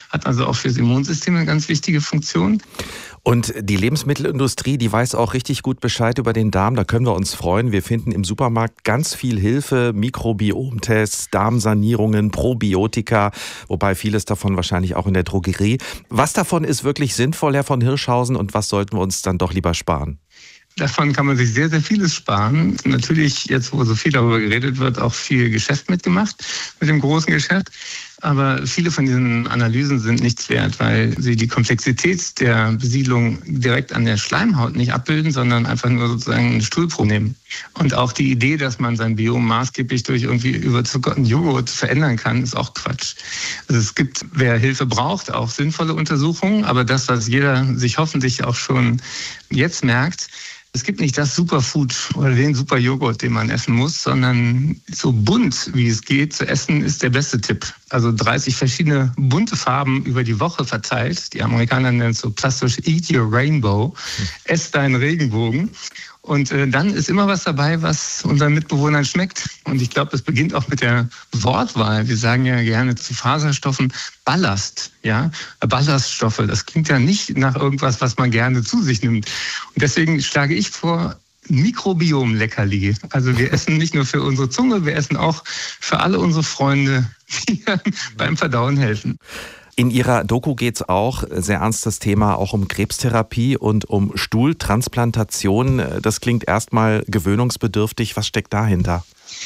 hat also auch fürs Immunsystem eine ganz wichtige Funktion. Und die Lebensmittelindustrie, die weiß auch richtig gut Bescheid über den Darm. Da können wir uns freuen. Wir finden im Supermarkt ganz viel Hilfe, Mikrobiomtests, Darmsanierungen, Probiotika, wobei vieles davon wahrscheinlich auch in der Drogerie. Was davon ist wirklich sinnvoll, Herr von Hirschhausen, und was sollten wir uns dann doch lieber sparen? Davon kann man sich sehr, sehr vieles sparen. Natürlich, jetzt wo so viel darüber geredet wird, auch viel Geschäft mitgemacht mit dem großen Geschäft. Aber viele von diesen Analysen sind nichts wert, weil sie die Komplexität der Besiedlung direkt an der Schleimhaut nicht abbilden, sondern einfach nur sozusagen eine Stuhlprobe nehmen. Und auch die Idee, dass man sein Biom maßgeblich durch irgendwie überzuckerten Joghurt verändern kann, ist auch Quatsch. Also es gibt, wer Hilfe braucht, auch sinnvolle Untersuchungen. Aber das, was jeder sich hoffentlich auch schon jetzt merkt, es gibt nicht das Superfood oder den Superjoghurt, den man essen muss, sondern so bunt, wie es geht, zu essen, ist der beste Tipp. Also 30 verschiedene bunte Farben über die Woche verteilt. Die Amerikaner nennen es so plastisch Eat Your Rainbow. Ess deinen Regenbogen. Und dann ist immer was dabei, was unseren Mitbewohnern schmeckt. Und ich glaube, das beginnt auch mit der Wortwahl. Wir sagen ja gerne zu Faserstoffen Ballast, ja, Ballaststoffe. Das klingt ja nicht nach irgendwas, was man gerne zu sich nimmt. Und deswegen schlage ich vor, Mikrobiom-Leckerli. Also wir essen nicht nur für unsere Zunge, wir essen auch für alle unsere Freunde, die beim Verdauen helfen. In Ihrer Doku geht es auch, sehr ernstes Thema, auch um Krebstherapie und um Stuhltransplantation. Das klingt erstmal gewöhnungsbedürftig. Was steckt dahinter?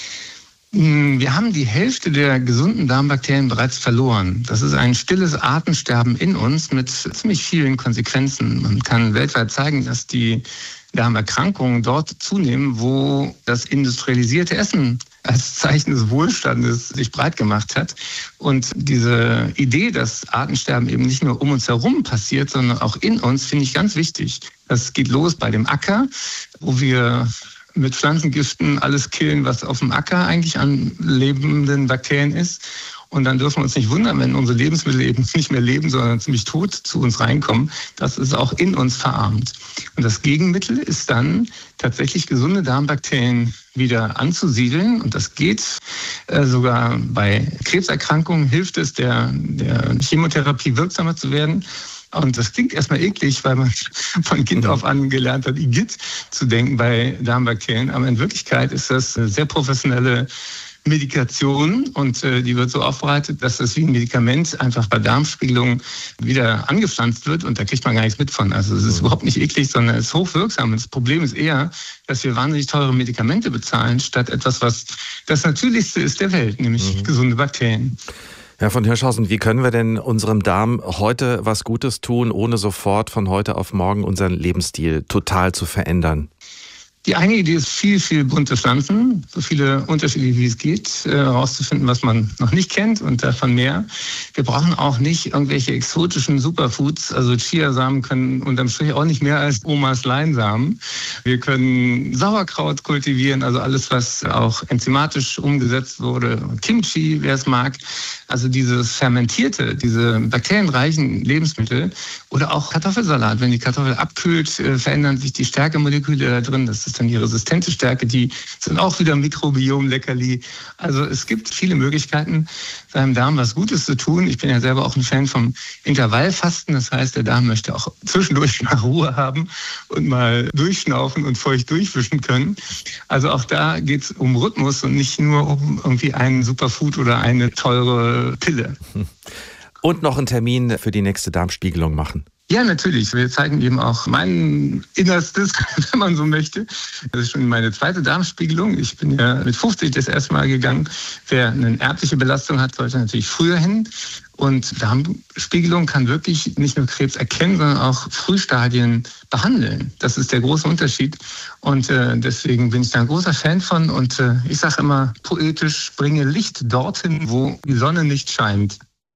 Wir haben die Hälfte der gesunden Darmbakterien bereits verloren. Das ist ein stilles Artensterben in uns mit ziemlich vielen Konsequenzen. Man kann weltweit zeigen, dass die Darmerkrankungen dort zunehmen, wo das industrialisierte Essen als Zeichen des Wohlstandes sich breit gemacht hat. Und diese Idee, dass Artensterben eben nicht nur um uns herum passiert, sondern auch in uns, finde ich ganz wichtig. Das geht los bei dem Acker, wo wir mit Pflanzengiften alles killen, was auf dem Acker eigentlich an lebenden Bakterien ist. Und dann dürfen wir uns nicht wundern, wenn unsere Lebensmittel eben nicht mehr leben, sondern ziemlich tot zu uns reinkommen. Das ist auch in uns verarmt. Und das Gegenmittel ist dann tatsächlich gesunde Darmbakterien wieder anzusiedeln. Und das geht sogar bei Krebserkrankungen, hilft es, der Chemotherapie wirksamer zu werden. Und das klingt erstmal eklig, weil man von Kind auf an gelernt hat, Igitt zu denken bei Darmbakterien. Aber in Wirklichkeit ist das eine sehr professionelle Medikation und die wird so aufbereitet, dass das wie ein Medikament einfach bei Darmspiegelung wieder angepflanzt wird und da kriegt man gar nichts mit von. Also es ist überhaupt nicht eklig, sondern es ist hochwirksam. Und das Problem ist eher, dass wir wahnsinnig teure Medikamente bezahlen, statt etwas, was das Natürlichste ist der Welt, nämlich gesunde Bakterien. Herr von Hirschhausen, wie können wir denn unserem Darm heute was Gutes tun, ohne sofort von heute auf morgen unseren Lebensstil total zu verändern? Die eine Idee ist viel bunte Pflanzen, so viele unterschiedliche wie es geht, herauszufinden, was man noch nicht kennt und davon mehr. Wir brauchen auch nicht irgendwelche exotischen Superfoods, also Chiasamen können unterm Strich auch nicht mehr als Omas Leinsamen. Wir können Sauerkraut kultivieren, also alles, was auch enzymatisch umgesetzt wurde. Kimchi, wer es mag. Also dieses fermentierte, diese bakterienreichen Lebensmittel oder auch Kartoffelsalat. Wenn die Kartoffel abkühlt, verändern sich die Stärkemoleküle da drin. Das ist dann die resistente Stärke. Die sind auch wieder Mikrobiom-Leckerli. Also es gibt viele Möglichkeiten, seinem Darm was Gutes zu tun. Ich bin ja selber auch ein Fan vom Intervallfasten. Das heißt, der Darm möchte auch zwischendurch mal Ruhe haben und mal durchschnaufen und feucht durchwischen können. Also auch da geht es um Rhythmus und nicht nur um irgendwie einen Superfood oder eine teure Pille. Und noch einen Termin für die nächste Darmspiegelung machen. Ja, natürlich. Wir zeigen eben auch mein Innerstes, wenn man so möchte. Das ist schon meine zweite Darmspiegelung. Ich bin ja mit 50 das erste Mal gegangen. Wer eine erbliche Belastung hat, sollte natürlich früher hin. Und Darmspiegelung kann wirklich nicht nur Krebs erkennen, sondern auch Frühstadien behandeln. Das ist der große Unterschied. Und deswegen bin ich da ein großer Fan von. Und ich sage immer poetisch, bringe Licht dorthin, wo die Sonne nicht scheint.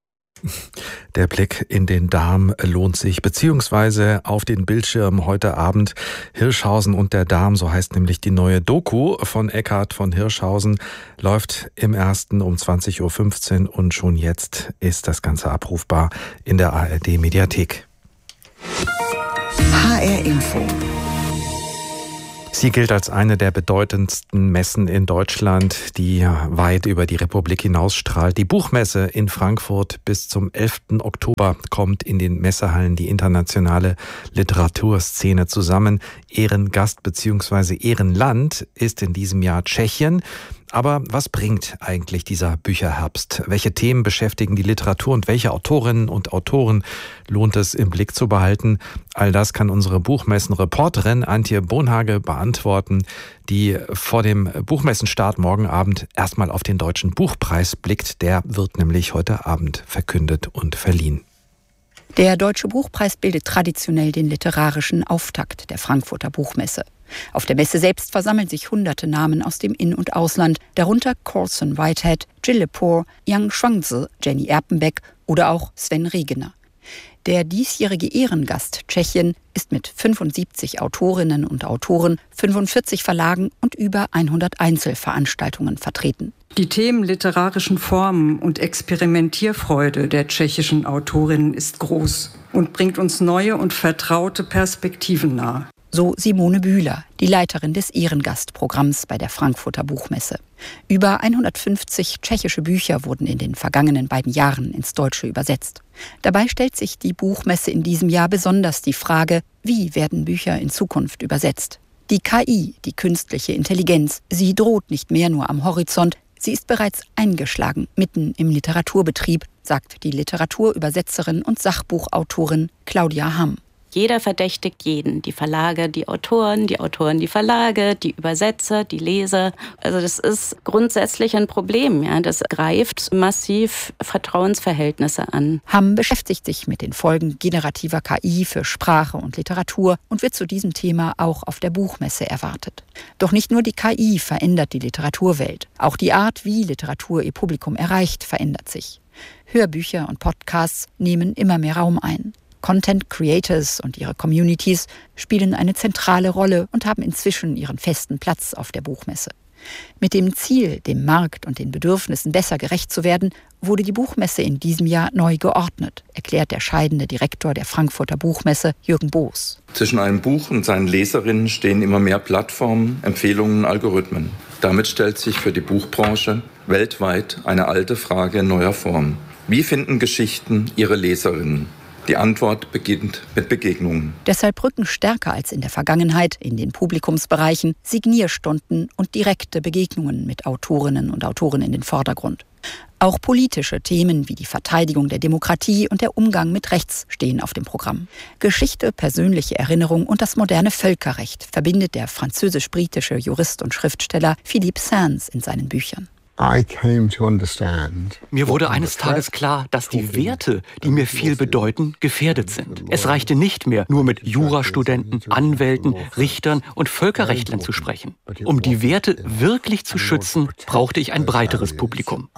Der Blick in den Darm lohnt sich, beziehungsweise auf den Bildschirm heute Abend. Hirschhausen und der Darm, so heißt nämlich die neue Doku von Eckhard von Hirschhausen, läuft im ersten um 20.15 Uhr und schon jetzt ist das Ganze abrufbar in der ARD-Mediathek. HR Info. Sie gilt als eine der bedeutendsten Messen in Deutschland, die weit über die Republik hinausstrahlt. Die Buchmesse in Frankfurt bis zum 11. Oktober kommt in den Messehallen die internationale Literaturszene zusammen. Ehrengast bzw. Ehrenland ist in diesem Jahr Tschechien. Aber was bringt eigentlich dieser Bücherherbst? Welche Themen beschäftigen die Literatur und welche Autorinnen und Autoren lohnt es im Blick zu behalten? All das kann unsere Buchmessenreporterin Antje Bonhage beantworten, die vor dem Buchmessenstart morgen Abend erstmal auf den Deutschen Buchpreis blickt. Der wird nämlich heute Abend verkündet und verliehen. Der Deutsche Buchpreis bildet traditionell den literarischen Auftakt der Frankfurter Buchmesse. Auf der Messe selbst versammeln sich hunderte Namen aus dem In- und Ausland, darunter Colson Whitehead, Jill Lepore, Yang Shuangzi, Jenny Erpenbeck oder auch Sven Regener. Der diesjährige Ehrengast Tschechien ist mit 75 Autorinnen und Autoren, 45 Verlagen und über 100 Einzelveranstaltungen vertreten. Die Themen literarischen Formen und Experimentierfreude der tschechischen Autorinnen ist groß und bringt uns neue und vertraute Perspektiven nahe. So Simone Bühler, die Leiterin des Ehrengastprogramms bei der Frankfurter Buchmesse. Über 150 tschechische Bücher wurden in den vergangenen beiden Jahren ins Deutsche übersetzt. Dabei stellt sich die Buchmesse in diesem Jahr besonders die Frage, wie werden Bücher in Zukunft übersetzt? Die KI, die künstliche Intelligenz, sie droht nicht mehr nur am Horizont, sie ist bereits eingeschlagen, mitten im Literaturbetrieb, sagt die Literaturübersetzerin und Sachbuchautorin Claudia Hamm. Jeder verdächtigt jeden. Die Verlage, die Autoren die Verlage, die Übersetzer, die Leser. Also das ist grundsätzlich ein Problem. Ja. Das greift massiv Vertrauensverhältnisse an. Hamm beschäftigt sich mit den Folgen generativer KI für Sprache und Literatur und wird zu diesem Thema auch auf der Buchmesse erwartet. Doch nicht nur die KI verändert die Literaturwelt. Auch die Art, wie Literatur ihr Publikum erreicht, verändert sich. Hörbücher und Podcasts nehmen immer mehr Raum ein. Content Creators und ihre Communities spielen eine zentrale Rolle und haben inzwischen ihren festen Platz auf der Buchmesse. Mit dem Ziel, dem Markt und den Bedürfnissen besser gerecht zu werden, wurde die Buchmesse in diesem Jahr neu geordnet, erklärt der scheidende Direktor der Frankfurter Buchmesse, Jürgen Boos. Zwischen einem Buch und seinen Leserinnen stehen immer mehr Plattformen, Empfehlungen, Algorithmen. Damit stellt sich für die Buchbranche weltweit eine alte Frage in neuer Form. Wie finden Geschichten ihre Leserinnen? Die Antwort beginnt mit Begegnungen. Deshalb rücken stärker als in der Vergangenheit in den Publikumsbereichen Signierstunden und direkte Begegnungen mit Autorinnen und Autoren in den Vordergrund. Auch politische Themen wie die Verteidigung der Demokratie und der Umgang mit Rechts stehen auf dem Programm. Geschichte, persönliche Erinnerung und das moderne Völkerrecht verbindet der französisch-britische Jurist und Schriftsteller Philippe Sands in seinen Büchern. Mir wurde eines Tages klar, dass die Werte, die mir viel bedeuten, gefährdet sind. Es reichte nicht mehr, nur mit Jurastudenten, Anwälten, Richtern und Völkerrechtlern zu sprechen. Um die Werte wirklich zu schützen, brauchte ich ein breiteres Publikum.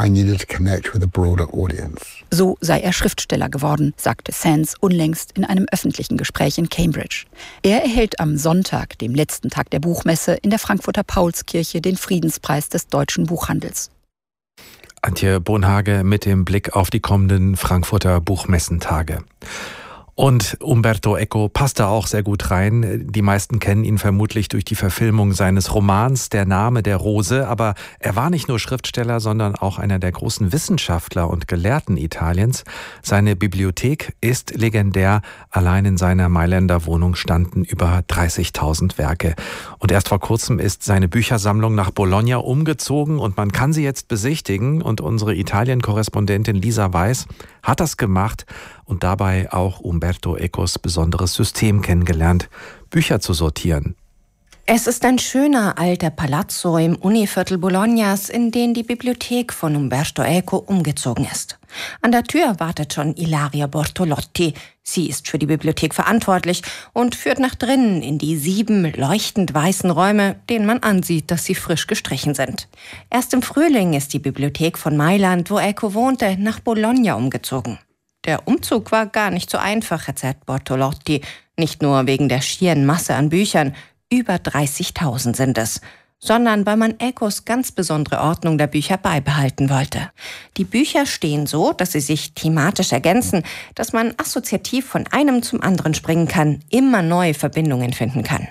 So sei er Schriftsteller geworden, sagte Sands unlängst in einem öffentlichen Gespräch in Cambridge. Er erhält am Sonntag, dem letzten Tag der Buchmesse, in der Frankfurter Paulskirche den Friedenspreis des deutschen Buchhandels. Antje Bonhage mit dem Blick auf die kommenden Frankfurter Buchmessentage. Und Umberto Eco passt da auch sehr gut rein. Die meisten kennen ihn vermutlich durch die Verfilmung seines Romans Der Name der Rose. Aber er war nicht nur Schriftsteller, sondern auch einer der großen Wissenschaftler und Gelehrten Italiens. Seine Bibliothek ist legendär. Allein in seiner Mailänder Wohnung standen über 30.000 Werke. Und erst vor kurzem ist seine Büchersammlung nach Bologna umgezogen und man kann sie jetzt besichtigen. Und unsere Italien-Korrespondentin Lisa Weiß hat das gemacht und dabei auch Umberto Ecos besonderes System kennengelernt, Bücher zu sortieren. Es ist ein schöner alter Palazzo im Univiertel Bolognas, in den die Bibliothek von Umberto Eco umgezogen ist. An der Tür wartet schon Ilaria Bortolotti. Sie ist für die Bibliothek verantwortlich und führt nach drinnen in die 7 leuchtend weißen Räume, denen man ansieht, dass sie frisch gestrichen sind. Erst im Frühling ist die Bibliothek von Mailand, wo Eco wohnte, nach Bologna umgezogen. Der Umzug war gar nicht so einfach, erzählt Bortolotti. Nicht nur wegen der schieren Masse an Büchern, über 30.000 sind es, sondern weil man Ecos ganz besondere Ordnung der Bücher beibehalten wollte. Die Bücher stehen so, dass sie sich thematisch ergänzen, dass man assoziativ von einem zum anderen springen kann, immer neue Verbindungen finden kann.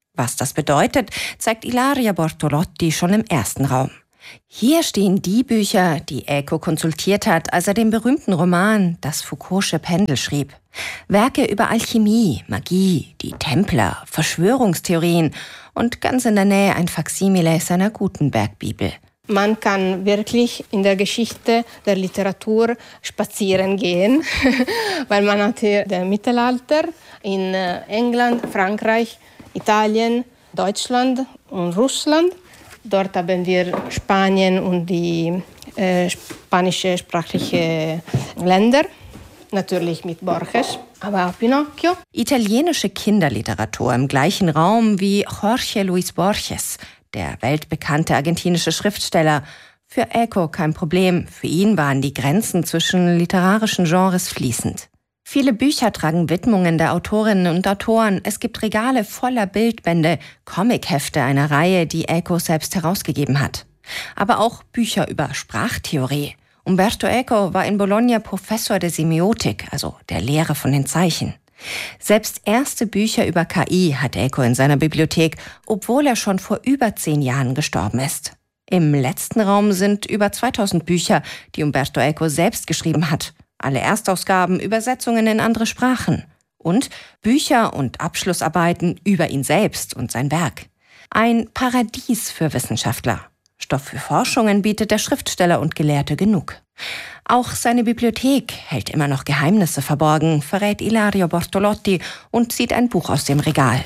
Was das bedeutet, zeigt Ilaria Bortolotti schon im ersten Raum. Hier stehen die Bücher, die Eco konsultiert hat, als er den berühmten Roman Das Foucault'sche Pendel schrieb. Werke über Alchemie, Magie, die Templer, Verschwörungstheorien und ganz in der Nähe ein Faksimile seiner Gutenberg-Bibel. Man kann wirklich in der Geschichte der Literatur spazieren gehen, weil man hat hier das Mittelalter in England, Frankreich, Italien, Deutschland und Russland. Dort haben wir Spanien und die spanischsprachige Länder, natürlich mit Borges, aber auch Pinocchio. Italienische Kinderliteratur im gleichen Raum wie Jorge Luis Borges, der weltbekannte argentinische Schriftsteller. Für Eco kein Problem, für ihn waren die Grenzen zwischen literarischen Genres fließend. Viele Bücher tragen Widmungen der Autorinnen und Autoren. Es gibt Regale voller Bildbände, Comichefte einer Reihe, die Eco selbst herausgegeben hat. Aber auch Bücher über Sprachtheorie. Umberto Eco war in Bologna Professor der Semiotik, also der Lehre von den Zeichen. Selbst erste Bücher über KI hat Eco in seiner Bibliothek, obwohl er schon vor über 10 Jahren gestorben ist. Im letzten Raum sind über 2000 Bücher, die Umberto Eco selbst geschrieben hat. Alle Erstausgaben, Übersetzungen in andere Sprachen und Bücher und Abschlussarbeiten über ihn selbst und sein Werk. Ein Paradies für Wissenschaftler. Stoff für Forschungen bietet der Schriftsteller und Gelehrte genug. Auch seine Bibliothek hält immer noch Geheimnisse verborgen, verrät Ilaria Bortolotti und zieht ein Buch aus dem Regal.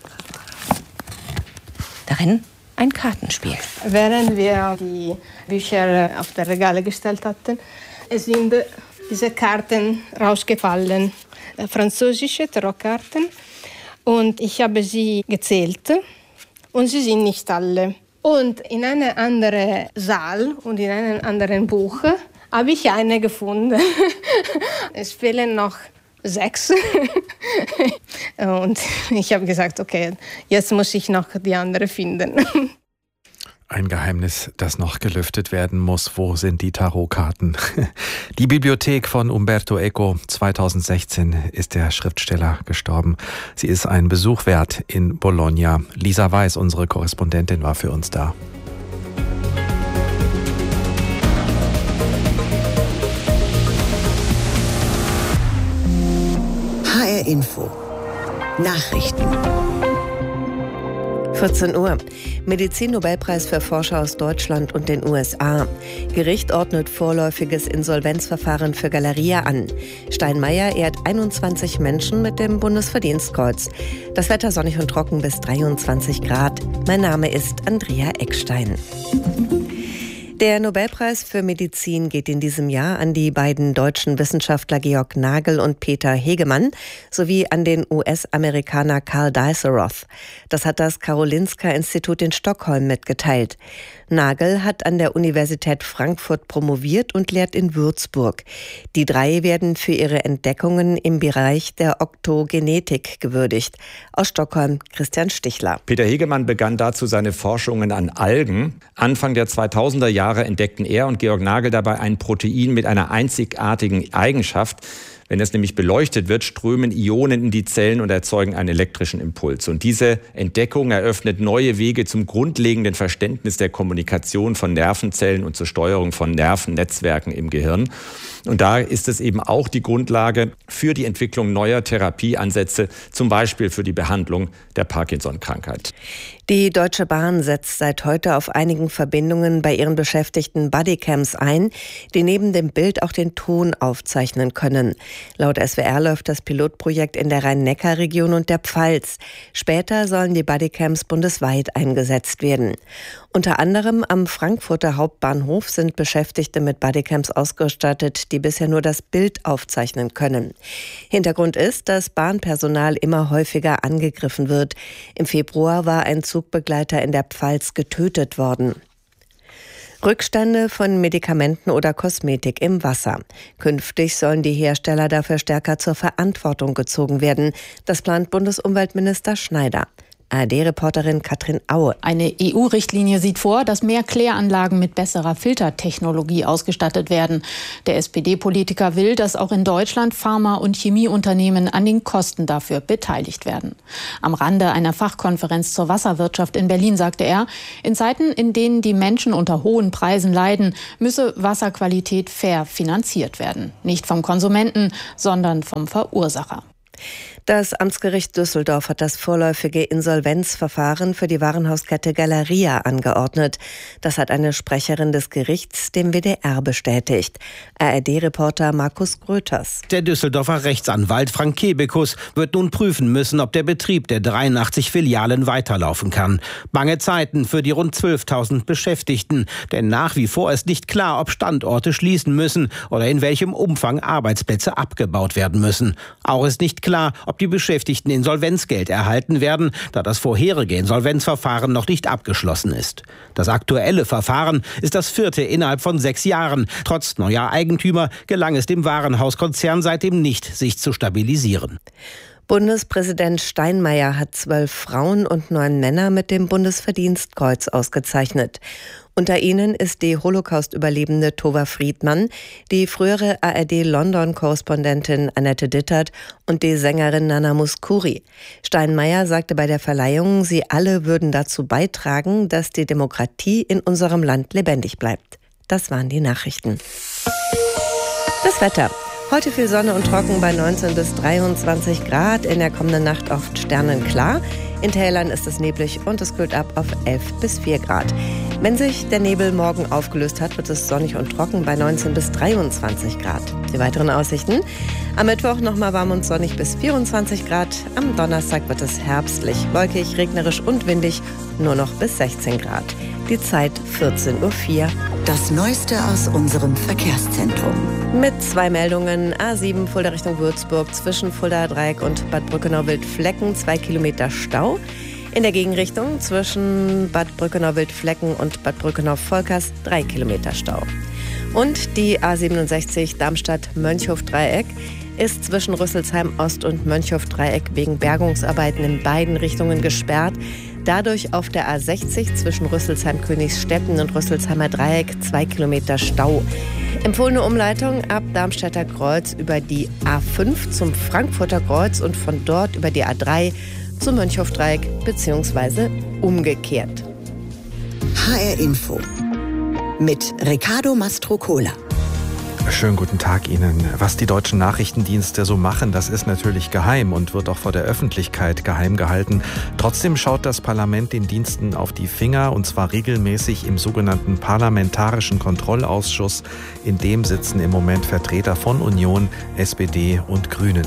Darin ein Kartenspiel. Während wir die Bücher auf die Regale gestellt hatten, sind diese Karten rausgefallen, französische Tarotkarten. Und ich habe sie gezählt und sie sind nicht alle. Und in einem anderen Saal und in einem anderen Buch habe ich eine gefunden. Es fehlen noch 6. Und ich habe gesagt, okay, jetzt muss ich noch die andere finden. Ein Geheimnis, das noch gelüftet werden muss. Wo sind die Tarotkarten? Die Bibliothek von Umberto Eco. 2016 ist der Schriftsteller gestorben. Sie ist ein Besuch wert in Bologna. Lisa Weiß, unsere Korrespondentin, war für uns da. HR Info. Nachrichten. 14 Uhr. Medizin-Nobelpreis für Forscher aus Deutschland und den USA. Gericht ordnet vorläufiges Insolvenzverfahren für Galeria an. Steinmeier ehrt 21 Menschen mit dem Bundesverdienstkreuz. Das Wetter sonnig und trocken bis 23 Grad. Mein Name ist Andrea Eckstein. Der Nobelpreis für Medizin geht in diesem Jahr an die beiden deutschen Wissenschaftler Georg Nagel und Peter Hegemann sowie an den US-Amerikaner Karl Diceroth. Das hat das Karolinska-Institut in Stockholm mitgeteilt. Nagel hat an der Universität Frankfurt promoviert und lehrt in Würzburg. Die drei werden für ihre Entdeckungen im Bereich der Oktogenetik gewürdigt. Aus Stockholm Christian Stichler. Peter Hegemann begann dazu seine Forschungen an Algen. Anfang der 2000er Jahre entdeckten er und Georg Nagel dabei ein Protein mit einer einzigartigen Eigenschaft. Wenn es nämlich beleuchtet wird, strömen Ionen in die Zellen und erzeugen einen elektrischen Impuls. Und diese Entdeckung eröffnet neue Wege zum grundlegenden Verständnis der Kommunikation von Nervenzellen und zur Steuerung von Nervennetzwerken im Gehirn. Und da ist es eben auch die Grundlage für die Entwicklung neuer Therapieansätze, zum Beispiel für die Behandlung der Parkinson-Krankheit. Die Deutsche Bahn setzt seit heute auf einigen Verbindungen bei ihren Beschäftigten Bodycams ein, die neben dem Bild auch den Ton aufzeichnen können. Laut SWR läuft das Pilotprojekt in der Rhein-Neckar-Region und der Pfalz. Später sollen die Bodycams bundesweit eingesetzt werden. Unter anderem am Frankfurter Hauptbahnhof sind Beschäftigte mit Bodycams ausgestattet, die bisher nur das Bild aufzeichnen können. Hintergrund ist, dass Bahnpersonal immer häufiger angegriffen wird. Im Februar war ein Zugbegleiter in der Pfalz getötet worden. Rückstände von Medikamenten oder Kosmetik im Wasser. Künftig sollen die Hersteller dafür stärker zur Verantwortung gezogen werden. Das plant Bundesumweltminister Schneider. ARD-Reporterin Katrin Aue. Eine EU-Richtlinie sieht vor, dass mehr Kläranlagen mit besserer Filtertechnologie ausgestattet werden. Der SPD-Politiker will, dass auch in Deutschland Pharma- und Chemieunternehmen an den Kosten dafür beteiligt werden. Am Rande einer Fachkonferenz zur Wasserwirtschaft in Berlin sagte er, in Zeiten, in denen die Menschen unter hohen Preisen leiden, müsse Wasserqualität fair finanziert werden. Nicht vom Konsumenten, sondern vom Verursacher. Das Amtsgericht Düsseldorf hat das vorläufige Insolvenzverfahren für die Warenhauskette Galeria angeordnet. Das hat eine Sprecherin des Gerichts dem WDR bestätigt. ARD-Reporter Markus Gröters. Der Düsseldorfer Rechtsanwalt Frank Kebekus wird nun prüfen müssen, ob der Betrieb der 83 Filialen weiterlaufen kann. Bange Zeiten für die rund 12.000 Beschäftigten. Denn nach wie vor ist nicht klar, ob Standorte schließen müssen oder in welchem Umfang Arbeitsplätze abgebaut werden müssen. Auch ist nicht klar, ob die Beschäftigten Insolvenzgeld erhalten werden, da das vorherige Insolvenzverfahren noch nicht abgeschlossen ist. Das aktuelle Verfahren ist das 4. innerhalb von 6 Jahren. Trotz neuer Eigentümer gelang es dem Warenhauskonzern seitdem nicht, sich zu stabilisieren. Bundespräsident Steinmeier hat 12 Frauen und 9 Männer mit dem Bundesverdienstkreuz ausgezeichnet. Unter ihnen ist die Holocaust-Überlebende Tova Friedmann, die frühere ARD-London-Korrespondentin Annette Dittert und die Sängerin Nana Mouskouri. Steinmeier sagte bei der Verleihung, sie alle würden dazu beitragen, dass die Demokratie in unserem Land lebendig bleibt. Das waren die Nachrichten. Das Wetter. Heute viel Sonne und trocken bei 19 bis 23 Grad. In der kommenden Nacht oft sternenklar. In Tälern ist es neblig und es kühlt ab auf 11 bis 4 Grad. Wenn sich der Nebel morgen aufgelöst hat, wird es sonnig und trocken bei 19 bis 23 Grad. Die weiteren Aussichten: am Mittwoch nochmal warm und sonnig bis 24 Grad. Am Donnerstag wird es herbstlich, wolkig, regnerisch und windig, nur noch bis 16 Grad. Die Zeit 14:04 Uhr. Das Neueste aus unserem Verkehrszentrum. Mit 2 Meldungen. A7 Fulda Richtung Würzburg zwischen Fuldaer Dreieck und Bad Brückenau-Wildflecken 2 Kilometer Stau. In der Gegenrichtung zwischen Bad Brückenau-Wildflecken und Bad Brückenau-Volkers 3 Kilometer Stau. Und die A67 Darmstadt-Mönchhof-Dreieck ist zwischen Rüsselsheim Ost und Mönchhof-Dreieck wegen Bergungsarbeiten in beiden Richtungen gesperrt. Dadurch auf der A60 zwischen Rüsselsheim-Königsstetten und Rüsselsheimer Dreieck 2 Kilometer Stau. Empfohlene Umleitung ab Darmstädter Kreuz über die A5 zum Frankfurter Kreuz und von dort über die A3 zum Mönchhof-Dreieck bzw. umgekehrt. HR Info mit Riccardo Mastrocola. Schönen guten Tag Ihnen. Was die deutschen Nachrichtendienste so machen, das ist natürlich geheim und wird auch vor der Öffentlichkeit geheim gehalten. Trotzdem schaut das Parlament den Diensten auf die Finger, und zwar regelmäßig im sogenannten Parlamentarischen Kontrollausschuss. In dem sitzen im Moment Vertreter von Union, SPD und Grünen.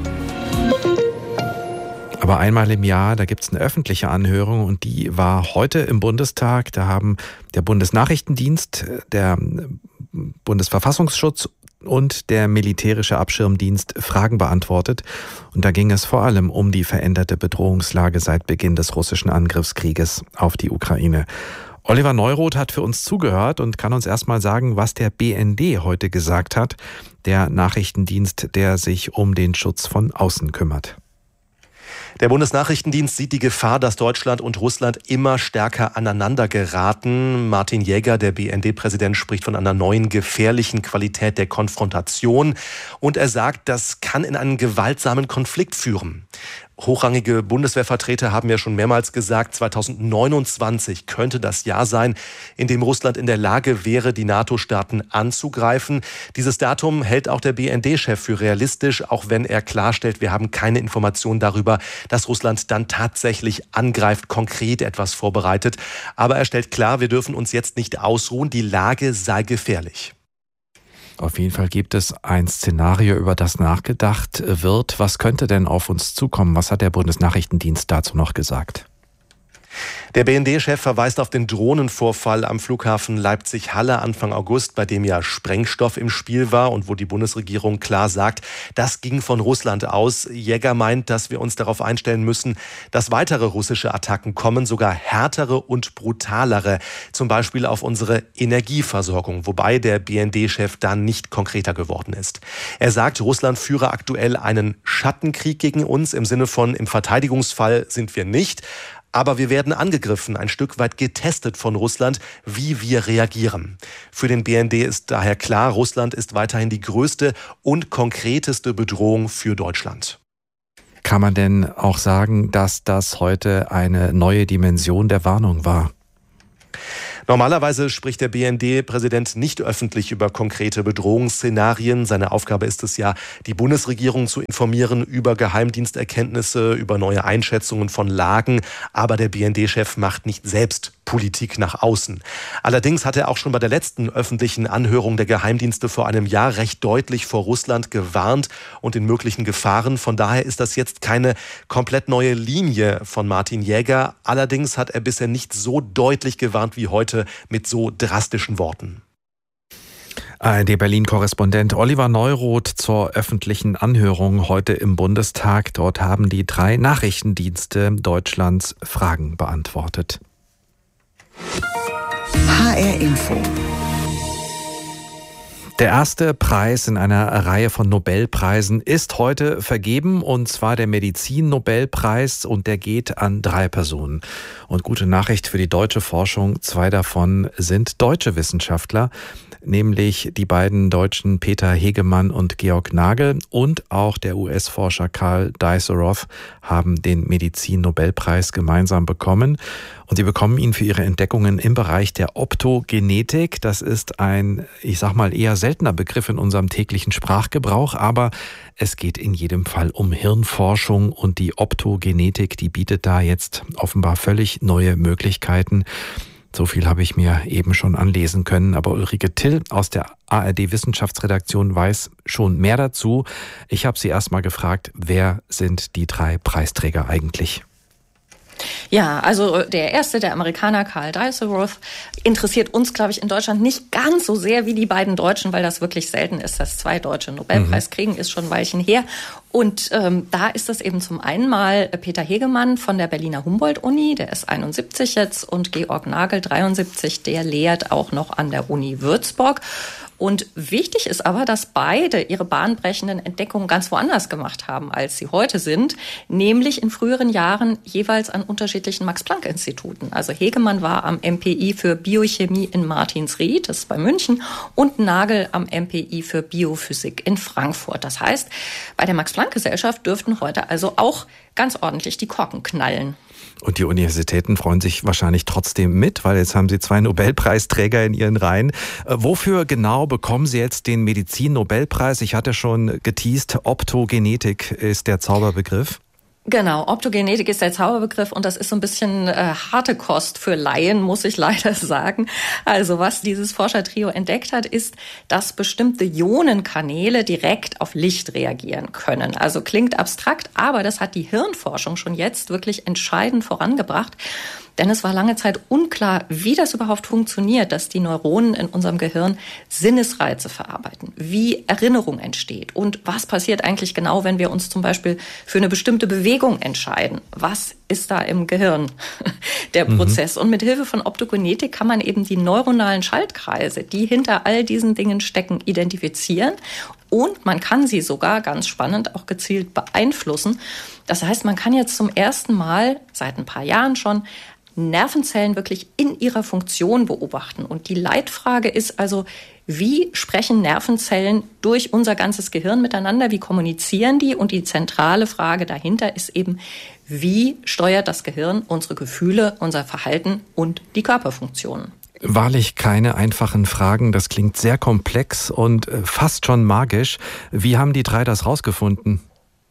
Aber einmal im Jahr, da gibt es eine öffentliche Anhörung und die war heute im Bundestag. Da haben der Bundesnachrichtendienst, der Bundesverfassungsschutz und der militärische Abschirmdienst Fragen beantwortet. Und da ging es vor allem um die veränderte Bedrohungslage seit Beginn des russischen Angriffskrieges auf die Ukraine. Oliver Neuroth hat für uns zugehört und kann uns erstmal sagen, was der BND heute gesagt hat, der Nachrichtendienst, der sich um den Schutz von außen kümmert. Der Bundesnachrichtendienst sieht die Gefahr, dass Deutschland und Russland immer stärker aneinander geraten. Martin Jäger, der BND-Präsident, spricht von einer neuen gefährlichen Qualität der Konfrontation. Und er sagt, das kann in einen gewaltsamen Konflikt führen. Hochrangige Bundeswehrvertreter haben ja schon mehrmals gesagt, 2029 könnte das Jahr sein, in dem Russland in der Lage wäre, die NATO-Staaten anzugreifen. Dieses Datum hält auch der BND-Chef für realistisch, auch wenn er klarstellt, wir haben keine Informationen darüber, dass Russland dann tatsächlich angreift, konkret etwas vorbereitet. Aber er stellt klar, wir dürfen uns jetzt nicht ausruhen, die Lage sei gefährlich. Auf jeden Fall gibt es ein Szenario, über das nachgedacht wird. Was könnte denn auf uns zukommen? Was hat der Bundesnachrichtendienst dazu noch gesagt? Der BND-Chef verweist auf den Drohnenvorfall am Flughafen Leipzig-Halle Anfang August, bei dem ja Sprengstoff im Spiel war und wo die Bundesregierung klar sagt, das ging von Russland aus. Jäger meint, dass wir uns darauf einstellen müssen, dass weitere russische Attacken kommen, sogar härtere und brutalere, zum Beispiel auf unsere Energieversorgung, wobei der BND-Chef da nicht konkreter geworden ist. Er sagt, Russland führe aktuell einen Schattenkrieg gegen uns, im Sinne von, im Verteidigungsfall sind wir nicht, aber wir werden angegriffen, ein Stück weit getestet von Russland, wie wir reagieren. Für den BND ist daher klar, Russland ist weiterhin die größte und konkreteste Bedrohung für Deutschland. Kann man denn auch sagen, dass das heute eine neue Dimension der Warnung war? Normalerweise spricht der BND-Präsident nicht öffentlich über konkrete Bedrohungsszenarien. Seine Aufgabe ist es ja, die Bundesregierung zu informieren über Geheimdiensterkenntnisse, über neue Einschätzungen von Lagen. Aber der BND-Chef macht nicht selbst Politik nach außen. Allerdings hat er auch schon bei der letzten öffentlichen Anhörung der Geheimdienste vor einem Jahr recht deutlich vor Russland gewarnt und den möglichen Gefahren. Von daher ist das jetzt keine komplett neue Linie von Martin Jäger. Allerdings hat er bisher nicht so deutlich gewarnt wie heute mit so drastischen Worten. ARD-Berlin-Korrespondent Oliver Neuroth zur öffentlichen Anhörung heute im Bundestag. Dort haben die 3 Nachrichtendienste Deutschlands Fragen beantwortet. HR Info. Der erste Preis in einer Reihe von Nobelpreisen ist heute vergeben, und zwar der Medizin-Nobelpreis, und der geht an 3 Personen. Und gute Nachricht für die deutsche Forschung, 2 davon sind deutsche Wissenschaftler, nämlich die beiden Deutschen Peter Hegemann und Georg Nagel und auch der US-Forscher Karl Dijsselhoff haben den Medizin-Nobelpreis gemeinsam bekommen. Und sie bekommen ihn für ihre Entdeckungen im Bereich der Optogenetik. Das ist ein, ich sag mal, eher seltener Begriff in unserem täglichen Sprachgebrauch, aber es geht in jedem Fall um Hirnforschung, und die Optogenetik, die bietet da jetzt offenbar völlig neue Möglichkeiten. So viel habe ich mir eben schon anlesen können, aber Ulrike Till aus der ARD-Wissenschaftsredaktion weiß schon mehr dazu. Ich habe sie erst mal gefragt, wer sind die 3 Preisträger eigentlich? Ja, also der erste, der Amerikaner Karl Dijsselhoff, interessiert uns, glaube ich, in Deutschland nicht ganz so sehr wie die beiden Deutschen, weil das wirklich selten ist, dass 2 Deutsche einen Nobelpreis kriegen, ist schon ein Weilchen her. Und da ist das eben zum einen mal Peter Hegemann von der Berliner Humboldt-Uni, der ist 71 jetzt, und Georg Nagel, 73, der lehrt auch noch an der Uni Würzburg. Und wichtig ist aber, dass beide ihre bahnbrechenden Entdeckungen ganz woanders gemacht haben, als sie heute sind, nämlich in früheren Jahren jeweils an unterschiedlichen Max-Planck-Instituten. Also Hegemann war am MPI für Biochemie in Martinsried, das ist bei München, und Nagel am MPI für Biophysik in Frankfurt. Das heißt, bei der Max-Planck-Gesellschaft dürften heute also auch ganz ordentlich die Korken knallen. Und die Universitäten freuen sich wahrscheinlich trotzdem mit, weil jetzt haben sie 2 Nobelpreisträger in ihren Reihen. Wofür genau bekommen sie jetzt den Medizin-Nobelpreis? Ich hatte schon geteast, Optogenetik ist der Zauberbegriff. Genau, Optogenetik ist der Zauberbegriff, und das ist so ein bisschen harte Kost für Laien, muss ich leider sagen. Also was dieses Forschertrio entdeckt hat, ist, dass bestimmte Ionenkanäle direkt auf Licht reagieren können. Also klingt abstrakt, aber das hat die Hirnforschung schon jetzt wirklich entscheidend vorangebracht. Denn es war lange Zeit unklar, wie das überhaupt funktioniert, dass die Neuronen in unserem Gehirn Sinnesreize verarbeiten, wie Erinnerung entsteht und was passiert eigentlich genau, wenn wir uns zum Beispiel für eine bestimmte Bewegung entscheiden. Was ist da im Gehirn der Prozess? Und mit Hilfe von Optogenetik kann man eben die neuronalen Schaltkreise, die hinter all diesen Dingen stecken, identifizieren. Und man kann sie sogar, ganz spannend, auch gezielt beeinflussen. Das heißt, man kann jetzt zum ersten Mal, seit ein paar Jahren schon, Nervenzellen wirklich in ihrer Funktion beobachten. Und die Leitfrage ist also, wie sprechen Nervenzellen durch unser ganzes Gehirn miteinander? Wie kommunizieren die? Und die zentrale Frage dahinter ist eben, wie steuert das Gehirn unsere Gefühle, unser Verhalten und die Körperfunktionen? Wahrlich keine einfachen Fragen. Das klingt sehr komplex und fast schon magisch. Wie haben die 3 das rausgefunden?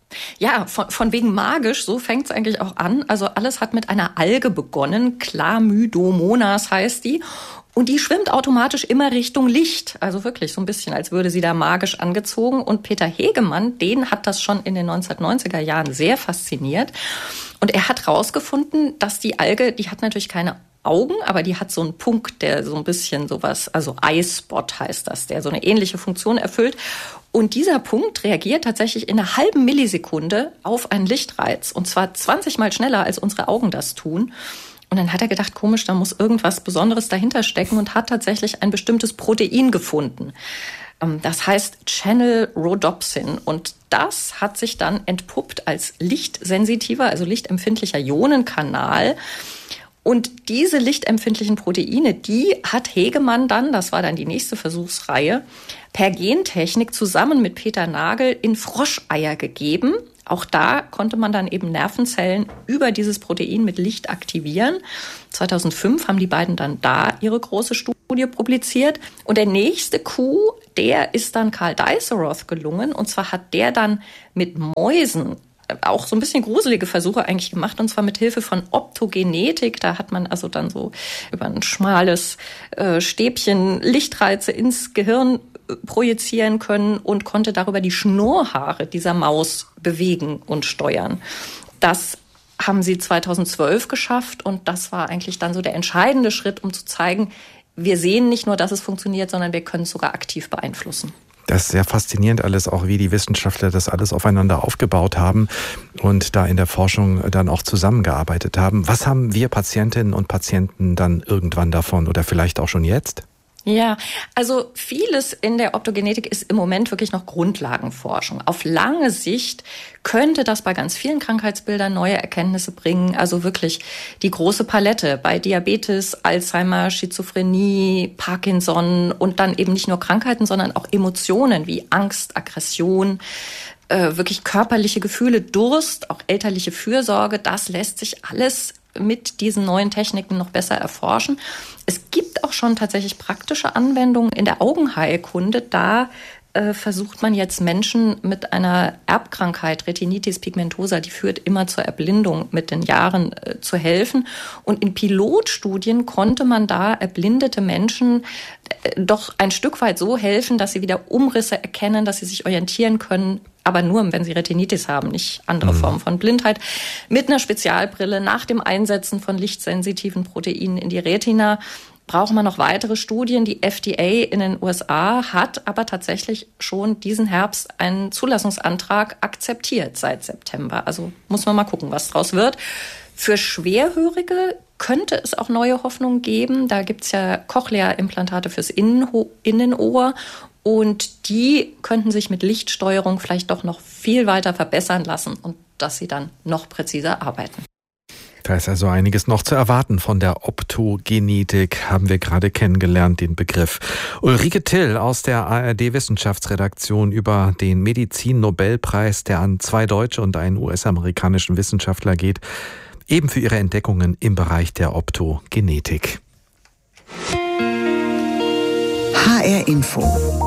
Ja, von wegen magisch, so fängt es eigentlich auch an. Also alles hat mit einer Alge begonnen, Chlamydomonas heißt die. Und die schwimmt automatisch immer Richtung Licht. Also wirklich so ein bisschen, als würde sie da magisch angezogen. Und Peter Hegemann, den hat das schon in den 1990er Jahren sehr fasziniert. Und er hat rausgefunden, dass die Alge, die hat natürlich keine Augen, aber die hat so einen Punkt, der so ein bisschen sowas, also Eye-Spot heißt das, der so eine ähnliche Funktion erfüllt. Und dieser Punkt reagiert tatsächlich in einer halben Millisekunde auf einen Lichtreiz. Und zwar 20 Mal schneller, als unsere Augen das tun. Und dann hat er gedacht, komisch, da muss irgendwas Besonderes dahinter stecken und hat tatsächlich ein bestimmtes Protein gefunden. Das heißt Channel Rhodopsin. Und das hat sich dann entpuppt als lichtsensitiver, also lichtempfindlicher Ionenkanal. Und diese lichtempfindlichen Proteine, die hat Hegemann dann, das war dann die nächste Versuchsreihe, per Gentechnik zusammen mit Peter Nagel in Froscheier gegeben. Auch da konnte man dann eben Nervenzellen über dieses Protein mit Licht aktivieren. 2005 haben die beiden dann da ihre große Studie publiziert. Und der nächste Coup, der ist dann Karl Deisseroth gelungen. Und zwar hat der dann mit Mäusen auch so ein bisschen gruselige Versuche eigentlich gemacht, und zwar mit Hilfe von Optogenetik. Da hat man also dann so über ein schmales Stäbchen Lichtreize ins Gehirn projizieren können und konnte darüber die Schnurrhaare dieser Maus bewegen und steuern. Das haben sie 2012 geschafft und das war eigentlich dann so der entscheidende Schritt, um zu zeigen, wir sehen nicht nur, dass es funktioniert, sondern wir können es sogar aktiv beeinflussen. Das ist sehr faszinierend alles, auch wie die Wissenschaftler das alles aufeinander aufgebaut haben und da in der Forschung dann auch zusammengearbeitet haben. Was haben wir Patientinnen und Patienten dann irgendwann davon oder vielleicht auch schon jetzt? Ja, also vieles in der Optogenetik ist im Moment wirklich noch Grundlagenforschung. Auf lange Sicht könnte das bei ganz vielen Krankheitsbildern neue Erkenntnisse bringen. Also wirklich die große Palette bei Diabetes, Alzheimer, Schizophrenie, Parkinson und dann eben nicht nur Krankheiten, sondern auch Emotionen wie Angst, Aggression, wirklich körperliche Gefühle, Durst, auch elterliche Fürsorge. Das lässt sich alles mit diesen neuen Techniken noch besser erforschen. Es gibt auch schon tatsächlich praktische Anwendungen in der Augenheilkunde. Da versucht man jetzt Menschen mit einer Erbkrankheit, Retinitis pigmentosa, die führt immer zur Erblindung mit den Jahren, zu helfen. Und in Pilotstudien konnte man da erblindete Menschen doch ein Stück weit so helfen, dass sie wieder Umrisse erkennen, dass sie sich orientieren können, aber nur, wenn sie Retinitis haben, nicht andere Formen von Blindheit, mit einer Spezialbrille nach dem Einsetzen von lichtsensitiven Proteinen in die Retina. Braucht man noch weitere Studien. Die FDA in den USA hat aber tatsächlich schon diesen Herbst einen Zulassungsantrag akzeptiert seit September. Also muss man mal gucken, was draus wird. Für Schwerhörige könnte es auch neue Hoffnungen geben. Da gibt's ja Cochlea-Implantate fürs Innenohr. Und die könnten sich mit Lichtsteuerung vielleicht doch noch viel weiter verbessern lassen und dass sie dann noch präziser arbeiten. Da ist also einiges noch zu erwarten von der Optogenetik, haben wir gerade kennengelernt, den Begriff. Ulrike Till aus der ARD-Wissenschaftsredaktion über den Medizin-Nobelpreis, der an 2 deutsche und einen US-amerikanischen Wissenschaftler geht, eben für ihre Entdeckungen im Bereich der Optogenetik. HR Info.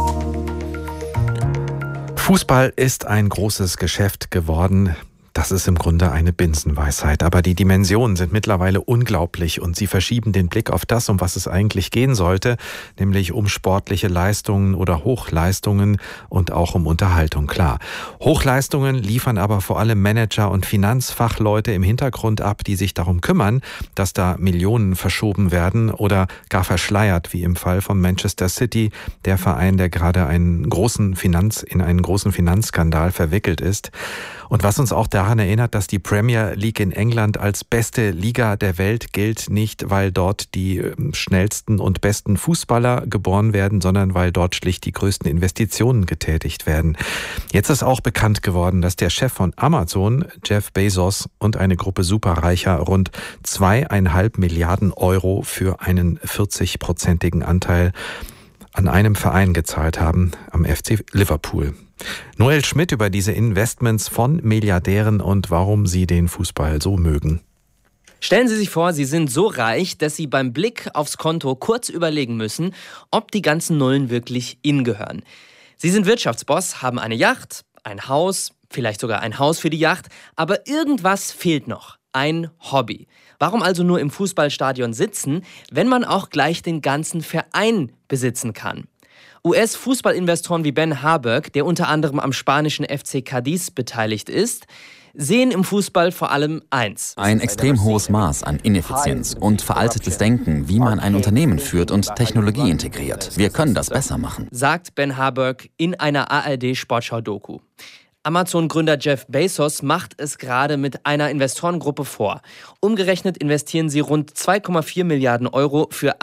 Fußball ist ein großes Geschäft geworden. Das ist im Grunde eine Binsenweisheit. Aber die Dimensionen sind mittlerweile unglaublich und sie verschieben den Blick auf das, um was es eigentlich gehen sollte, nämlich um sportliche Leistungen oder Hochleistungen und auch um Unterhaltung, klar. Hochleistungen liefern aber vor allem Manager und Finanzfachleute im Hintergrund ab, die sich darum kümmern, dass da Millionen verschoben werden oder gar verschleiert, wie im Fall von Manchester City, der Verein, der gerade in einen großen Finanzskandal verwickelt ist. Und was uns auch daran erinnert, dass die Premier League in England als beste Liga der Welt gilt, nicht weil dort die schnellsten und besten Fußballer geboren werden, sondern weil dort schlicht die größten Investitionen getätigt werden. Jetzt ist auch bekannt geworden, dass der Chef von Amazon, Jeff Bezos, und eine Gruppe Superreicher rund 2,5 Milliarden Euro für einen 40-prozentigen Anteil an einem Verein gezahlt haben, am FC Liverpool. Noel Schmidt über diese Investments von Milliardären und warum sie den Fußball so mögen. Stellen Sie sich vor, Sie sind so reich, dass Sie beim Blick aufs Konto kurz überlegen müssen, ob die ganzen Nullen wirklich Ihnen gehören. Sie sind Wirtschaftsboss, haben eine Yacht, ein Haus, vielleicht sogar ein Haus für die Yacht, aber irgendwas fehlt noch. Ein Hobby. Warum also nur im Fußballstadion sitzen, wenn man auch gleich den ganzen Verein besitzen kann? US-Fußballinvestoren wie Ben Harburg, der unter anderem am spanischen FC Cadiz beteiligt ist, sehen im Fußball vor allem eins: ein extrem hohes Maß an Ineffizienz und veraltetes Denken, wie man ein Unternehmen führt und Technologie integriert. Wir können das besser machen, sagt Ben Harburg in einer ARD-Sportschau-Doku. Amazon-Gründer Jeff Bezos macht es gerade mit einer Investorengruppe vor. Umgerechnet investieren sie rund 2,4 Milliarden Euro für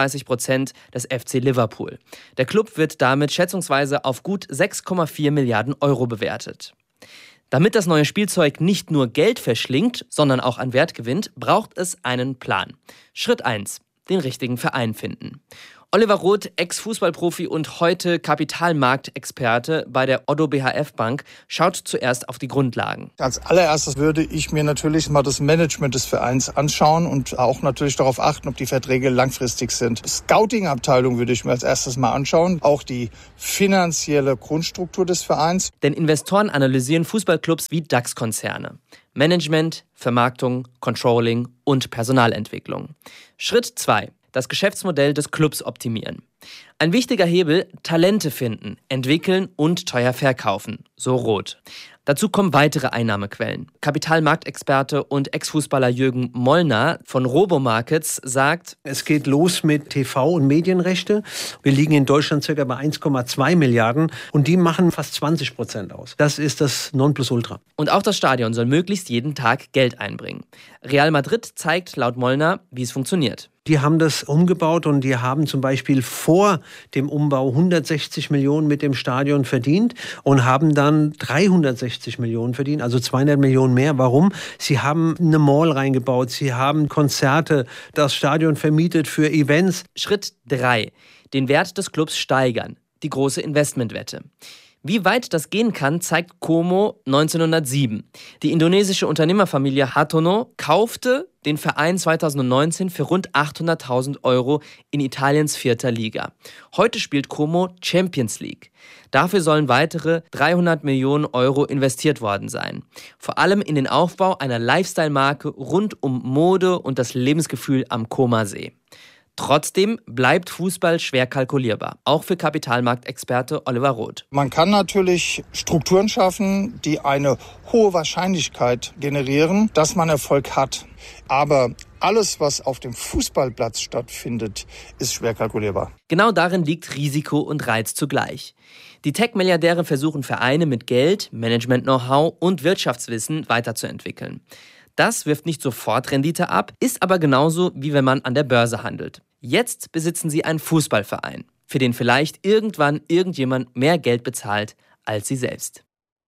38% des FC Liverpool. Der Club wird damit schätzungsweise auf gut 6,4 Milliarden Euro bewertet. Damit das neue Spielzeug nicht nur Geld verschlingt, sondern auch an Wert gewinnt, braucht es einen Plan. Schritt 1: den richtigen Verein finden. Oliver Roth, Ex-Fußballprofi und heute Kapitalmarktexperte bei der Oddo BHF Bank, schaut zuerst auf die Grundlagen. Als allererstes würde ich mir natürlich mal das Management des Vereins anschauen und auch natürlich darauf achten, ob die Verträge langfristig sind. Scouting-Abteilung würde ich mir als erstes mal anschauen, auch die finanzielle Grundstruktur des Vereins. Denn Investoren analysieren Fußballclubs wie DAX-Konzerne. Management, Vermarktung, Controlling und Personalentwicklung. Schritt 2: das Geschäftsmodell des Clubs optimieren. Ein wichtiger Hebel: Talente finden, entwickeln und teuer verkaufen, so Roth. Dazu kommen weitere Einnahmequellen. Kapitalmarktexperte und Ex-Fußballer Jürgen Mollner von Robomarkets sagt: Es geht los mit TV- und Medienrechte. Wir liegen in Deutschland ca. bei 1,2 Milliarden und die machen fast 20% aus. Das ist das Nonplusultra. Und auch das Stadion soll möglichst jeden Tag Geld einbringen. Real Madrid zeigt laut Mollner, wie es funktioniert. Die haben das umgebaut und die haben zum Beispiel vor dem Umbau 160 Millionen mit dem Stadion verdient und haben dann 360 Millionen verdient, also 200 Millionen mehr. Warum? Sie haben eine Mall reingebaut, sie haben Konzerte, das Stadion vermietet für Events. Schritt 3: den Wert des Clubs steigern, die große Investmentwette. Wie weit das gehen kann, zeigt Como 1907. Die indonesische Unternehmerfamilie Hartono kaufte den Verein 2019 für rund 800.000 Euro in Italiens 4. Liga. Heute spielt Como Champions League. Dafür sollen weitere 300 Millionen Euro investiert worden sein. Vor allem in den Aufbau einer Lifestyle-Marke rund um Mode und das Lebensgefühl am Comer-See. Trotzdem bleibt Fußball schwer kalkulierbar, auch für Kapitalmarktexperte Oliver Roth. Man kann natürlich Strukturen schaffen, die eine hohe Wahrscheinlichkeit generieren, dass man Erfolg hat. Aber alles, was auf dem Fußballplatz stattfindet, ist schwer kalkulierbar. Genau darin liegt Risiko und Reiz zugleich. Die Tech-Milliardäre versuchen Vereine mit Geld, Management-Know-how und Wirtschaftswissen weiterzuentwickeln. Das wirft nicht sofort Rendite ab, ist aber genauso, wie wenn man an der Börse handelt. Jetzt besitzen sie einen Fußballverein, für den vielleicht irgendwann irgendjemand mehr Geld bezahlt als sie selbst.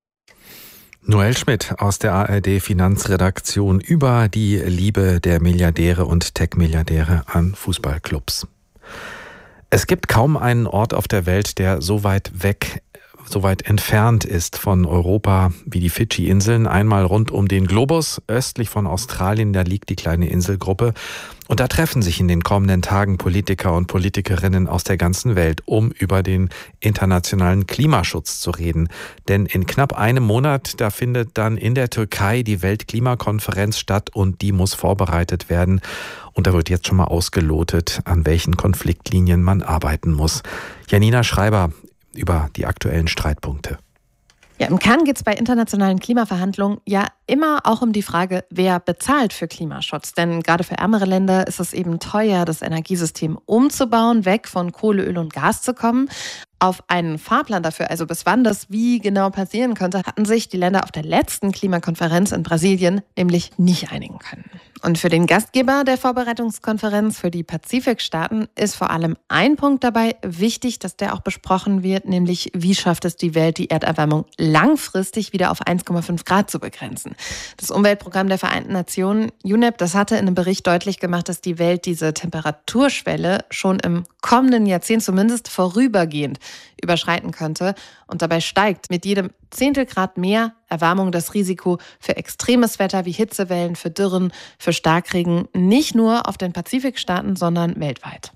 Noel Schmidt aus der ARD Finanzredaktion über die Liebe der Milliardäre und Tech-Milliardäre an Fußballclubs. Es gibt kaum einen Ort auf der Welt, der so weit entfernt ist von Europa wie die Fidschi-Inseln. Einmal rund um den Globus, östlich von Australien, da liegt die kleine Inselgruppe. Und da treffen sich in den kommenden Tagen Politiker und Politikerinnen aus der ganzen Welt, um über den internationalen Klimaschutz zu reden. Denn in knapp einem Monat, da findet dann in der Türkei die Weltklimakonferenz statt und die muss vorbereitet werden. Und da wird jetzt schon mal ausgelotet, an welchen Konfliktlinien man arbeiten muss. Janina Schreiber über die aktuellen Streitpunkte. Ja, im Kern geht es bei internationalen Klimaverhandlungen ja immer auch um die Frage, wer bezahlt für Klimaschutz. Denn gerade für ärmere Länder ist es eben teuer, das Energiesystem umzubauen, weg von Kohle, Öl und Gas zu kommen. Auf einen Fahrplan dafür, also bis wann das wie genau passieren könnte, hatten sich die Länder auf der letzten Klimakonferenz in Brasilien nämlich nicht einigen können. Und für den Gastgeber der Vorbereitungskonferenz für die Pazifikstaaten ist vor allem ein Punkt dabei wichtig, dass der auch besprochen wird, nämlich wie schafft es die Welt, die Erderwärmung langfristig wieder auf 1,5 Grad zu begrenzen. Das Umweltprogramm der Vereinten Nationen, UNEP, das hatte in einem Bericht deutlich gemacht, dass die Welt diese Temperaturschwelle schon im kommenden Jahrzehnt zumindest vorübergehend überschreiten könnte. Und dabei steigt mit jedem Zehntelgrad mehr Erwärmung das Risiko für extremes Wetter wie Hitzewellen, für Dürren, für Starkregen, nicht nur auf den Pazifikstaaten, sondern weltweit.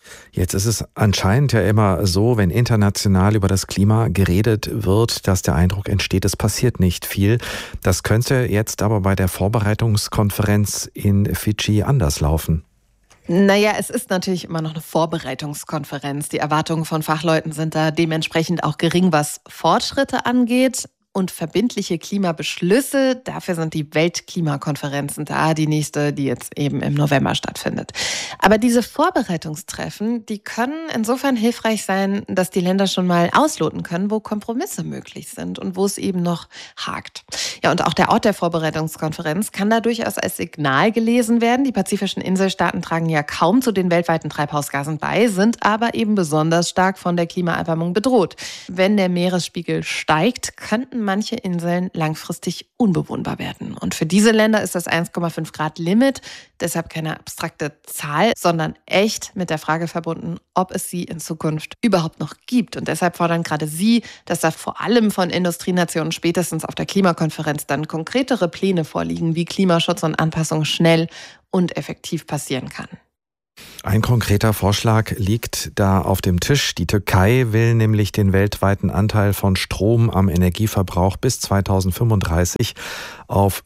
Jetzt ist es anscheinend ja immer so, wenn international über das Klima geredet wird, dass der Eindruck entsteht, es passiert nicht viel. Das könnte jetzt aber bei der Vorbereitungskonferenz in Fidschi anders laufen. Naja, es ist natürlich immer noch eine Vorbereitungskonferenz. Die Erwartungen von Fachleuten sind da dementsprechend auch gering, was Fortschritte angeht. Und verbindliche Klimabeschlüsse, dafür sind die Weltklimakonferenzen da, die nächste, die jetzt eben im November stattfindet. Aber diese Vorbereitungstreffen, die können insofern hilfreich sein, dass die Länder schon mal ausloten können, wo Kompromisse möglich sind und wo es eben noch hakt. Ja, und auch der Ort der Vorbereitungskonferenz kann da durchaus als Signal gelesen werden. Die pazifischen Inselstaaten tragen ja kaum zu den weltweiten Treibhausgasen bei, sind aber eben besonders stark von der Klimaerwärmung bedroht. Wenn der Meeresspiegel steigt, könnten manche Inseln langfristig unbewohnbar werden. Und für diese Länder ist das 1,5 Grad Limit deshalb keine abstrakte Zahl, sondern echt mit der Frage verbunden, ob es sie in Zukunft überhaupt noch gibt. Und deshalb fordern gerade sie, dass da vor allem von Industrienationen spätestens auf der Klimakonferenz dann konkretere Pläne vorliegen, wie Klimaschutz und Anpassung schnell und effektiv passieren kann. Ein konkreter Vorschlag liegt da auf dem Tisch. Die Türkei will nämlich den weltweiten Anteil von Strom am Energieverbrauch bis 2035 auf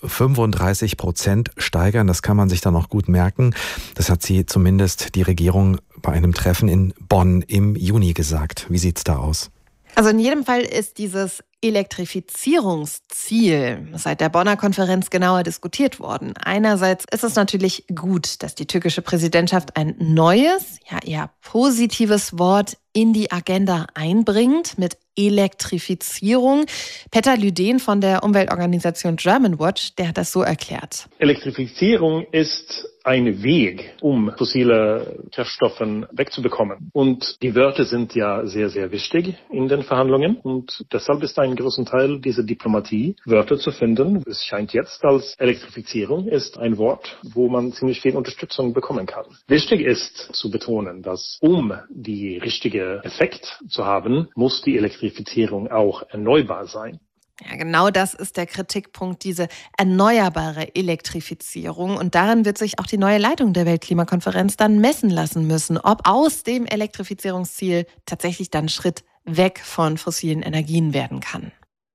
35% steigern. Das kann man sich dann auch gut merken. Das hat sie zumindest die Regierung bei einem Treffen in Bonn im Juni gesagt. Wie sieht's da aus? Also in jedem Fall ist dieses Elektrifizierungsziel seit der Bonner Konferenz genauer diskutiert worden. Einerseits ist es natürlich gut, dass die türkische Präsidentschaft ein neues, ja eher positives Wort in die Agenda einbringt mit Elektrifizierung. Peter Lüden von der Umweltorganisation Germanwatch, der hat das so erklärt. Elektrifizierung ist ein Weg, um fossile Kraftstoffe wegzubekommen. Und die Wörter sind ja sehr, sehr wichtig in den Verhandlungen. Und deshalb ist ein großer Teil dieser Diplomatie, Wörter zu finden. Es scheint jetzt, als Elektrifizierung ist ein Wort, wo man ziemlich viel Unterstützung bekommen kann. Wichtig ist zu betonen, dass um die richtige Effekt zu haben, muss die Elektrifizierung auch erneuerbar sein. Ja, genau das ist der Kritikpunkt, diese erneuerbare Elektrifizierung. Und daran wird sich auch die neue Leitung der Weltklimakonferenz dann messen lassen müssen, ob aus dem Elektrifizierungsziel tatsächlich dann Schritt weg von fossilen Energien werden kann.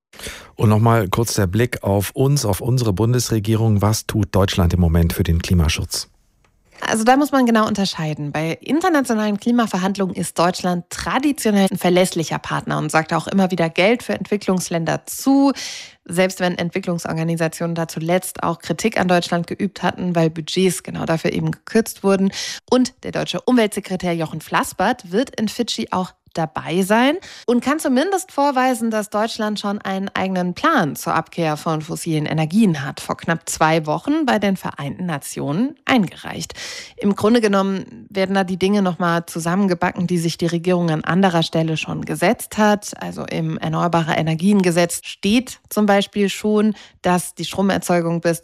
Und nochmal kurz der Blick auf uns, auf unsere Bundesregierung. Was tut Deutschland im Moment für den Klimaschutz? Also da muss man genau unterscheiden. Bei internationalen Klimaverhandlungen ist Deutschland traditionell ein verlässlicher Partner und sagt auch immer wieder Geld für Entwicklungsländer zu. Selbst wenn Entwicklungsorganisationen da zuletzt auch Kritik an Deutschland geübt hatten, weil Budgets genau dafür eben gekürzt wurden. Und der deutsche Umweltsekretär Jochen Flassbart wird in Fidschi auch dabei sein und kann zumindest vorweisen, dass Deutschland schon einen eigenen Plan zur Abkehr von fossilen Energien hat, vor knapp 2 Wochen bei den Vereinten Nationen eingereicht. Im Grunde genommen werden da die Dinge nochmal zusammengebacken, die sich die Regierung an anderer Stelle schon gesetzt hat. Also im Erneuerbare Energiengesetz steht zum Beispiel schon, dass die Stromerzeugung bis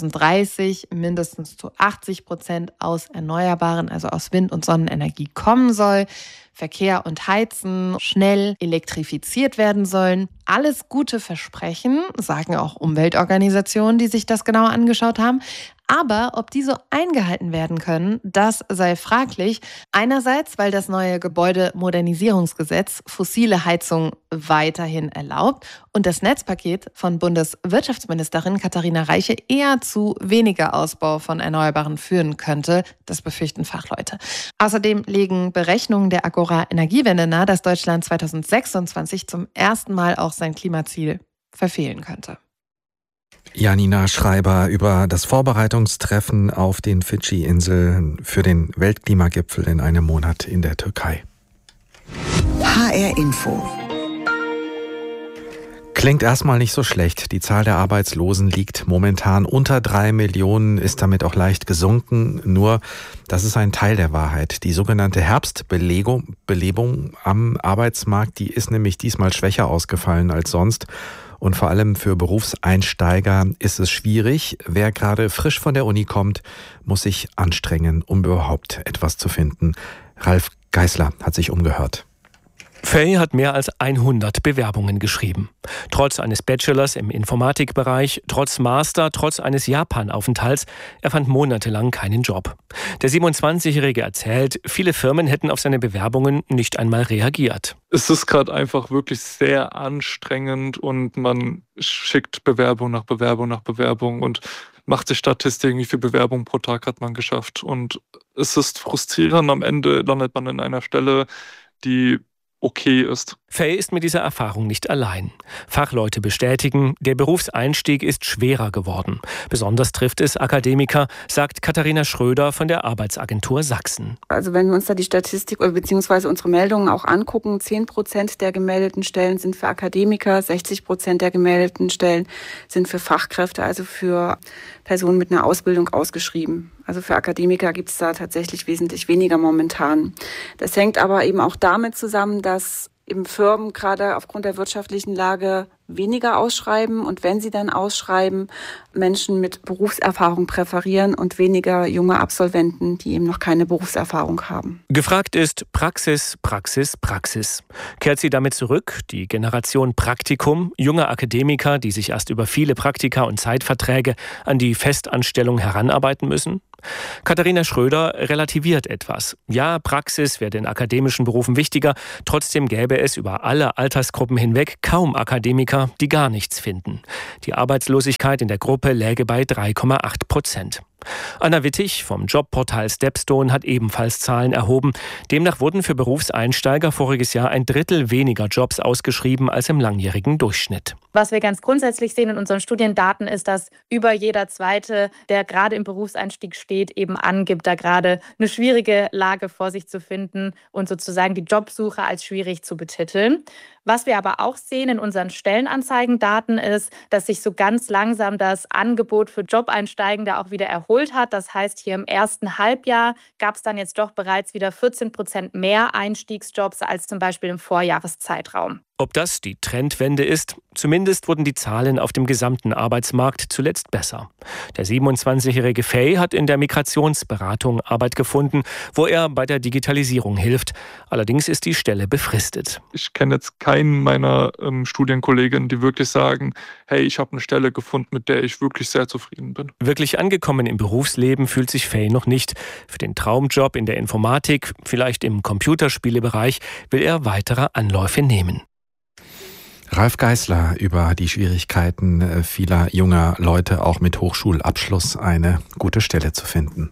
2030 mindestens zu 80% aus Erneuerbaren, also aus Wind- und Sonnenenergie kommen soll. Verkehr und Heizen schnell elektrifiziert werden sollen. Alles gute Versprechen, sagen auch Umweltorganisationen, die sich das genauer angeschaut haben. Aber ob die so eingehalten werden können, das sei fraglich. Einerseits, weil das neue Gebäudemodernisierungsgesetz fossile Heizung weiterhin erlaubt und das Netzpaket von Bundeswirtschaftsministerin Katharina Reiche eher zu weniger Ausbau von Erneuerbaren führen könnte. Das befürchten Fachleute. Außerdem legen Berechnungen der Agora Energiewende nahe, dass Deutschland 2026 zum ersten Mal auch sein Klimaziel verfehlen könnte. Janina Schreiber über das Vorbereitungstreffen auf den Fidschi-Inseln für den Weltklimagipfel in einem Monat in der Türkei. HR Info. Klingt erstmal nicht so schlecht. Die Zahl der Arbeitslosen liegt momentan unter 3 Millionen, ist damit auch leicht gesunken. Nur, das ist ein Teil der Wahrheit. Die sogenannte Herbstbelebung am Arbeitsmarkt, die ist nämlich diesmal schwächer ausgefallen als sonst. Und vor allem für Berufseinsteiger ist es schwierig. Wer gerade frisch von der Uni kommt, muss sich anstrengen, um überhaupt etwas zu finden. Ralf Geißler hat sich umgehört. Fay hat mehr als 100 Bewerbungen geschrieben. Trotz eines Bachelors im Informatikbereich, trotz Master, trotz eines Japanaufenthalts, er fand monatelang keinen Job. Der 27-Jährige erzählt, viele Firmen hätten auf seine Bewerbungen nicht einmal reagiert. Es ist gerade einfach wirklich sehr anstrengend und man schickt Bewerbung nach Bewerbung nach Bewerbung und macht sich Statistiken, wie viele Bewerbungen pro Tag hat man geschafft. Und es ist frustrierend, am Ende landet man in einer Stelle, die okay ist. Fay ist mit dieser Erfahrung nicht allein. Fachleute bestätigen, der Berufseinstieg ist schwerer geworden. Besonders trifft es Akademiker, sagt Katharina Schröder von der Arbeitsagentur Sachsen. Also wenn wir uns da die Statistik bzw. unsere Meldungen auch angucken, 10% der gemeldeten Stellen sind für Akademiker, 60% der gemeldeten Stellen sind für Fachkräfte, also für Personen mit einer Ausbildung ausgeschrieben. Also für Akademiker gibt es da tatsächlich wesentlich weniger momentan. Das hängt aber eben auch damit zusammen, dass eben Firmen gerade aufgrund der wirtschaftlichen Lage weniger ausschreiben und wenn sie dann ausschreiben, Menschen mit Berufserfahrung präferieren und weniger junge Absolventen, die eben noch keine Berufserfahrung haben. Gefragt ist Praxis, Praxis, Praxis. Kehrt sie damit zurück, die Generation Praktikum, junge Akademiker, die sich erst über viele Praktika und Zeitverträge an die Festanstellung heranarbeiten müssen? Katharina Schröder relativiert etwas. Ja, Praxis werde in akademischen Berufen wichtiger, trotzdem gäbe es über alle Altersgruppen hinweg kaum Akademiker, die gar nichts finden. Die Arbeitslosigkeit in der Gruppe läge bei 3,8%. Anna Wittig vom Jobportal Stepstone hat ebenfalls Zahlen erhoben. Demnach wurden für Berufseinsteiger voriges Jahr 1/3 weniger Jobs ausgeschrieben als im langjährigen Durchschnitt. Was wir ganz grundsätzlich sehen in unseren Studiendaten ist, dass über jeder Zweite, der gerade im Berufseinstieg steht, eben angibt, da gerade eine schwierige Lage vor sich zu finden und sozusagen die Jobsuche als schwierig zu betiteln. Was wir aber auch sehen in unseren Stellenanzeigendaten ist, dass sich so ganz langsam das Angebot für Jobeinsteigende auch wieder erholt hat. Das heißt, hier im ersten Halbjahr gab es dann jetzt doch bereits wieder 14% mehr Einstiegsjobs als zum Beispiel im Vorjahreszeitraum. Ob das die Trendwende ist? Zumindest wurden die Zahlen auf dem gesamten Arbeitsmarkt zuletzt besser. Der 27-jährige Fay hat in der Migrationsberatung Arbeit gefunden, wo er bei der Digitalisierung hilft. Allerdings ist die Stelle befristet. Ich kenne jetzt keinen meiner Studienkolleginnen, die wirklich sagen, hey, ich habe eine Stelle gefunden, mit der ich wirklich sehr zufrieden bin. Wirklich angekommen im Berufsleben fühlt sich Fay noch nicht. Für den Traumjob in der Informatik, vielleicht im Computerspielebereich, will er weitere Anläufe nehmen. Ralf Geißler über die Schwierigkeiten vieler junger Leute, auch mit Hochschulabschluss eine gute Stelle zu finden.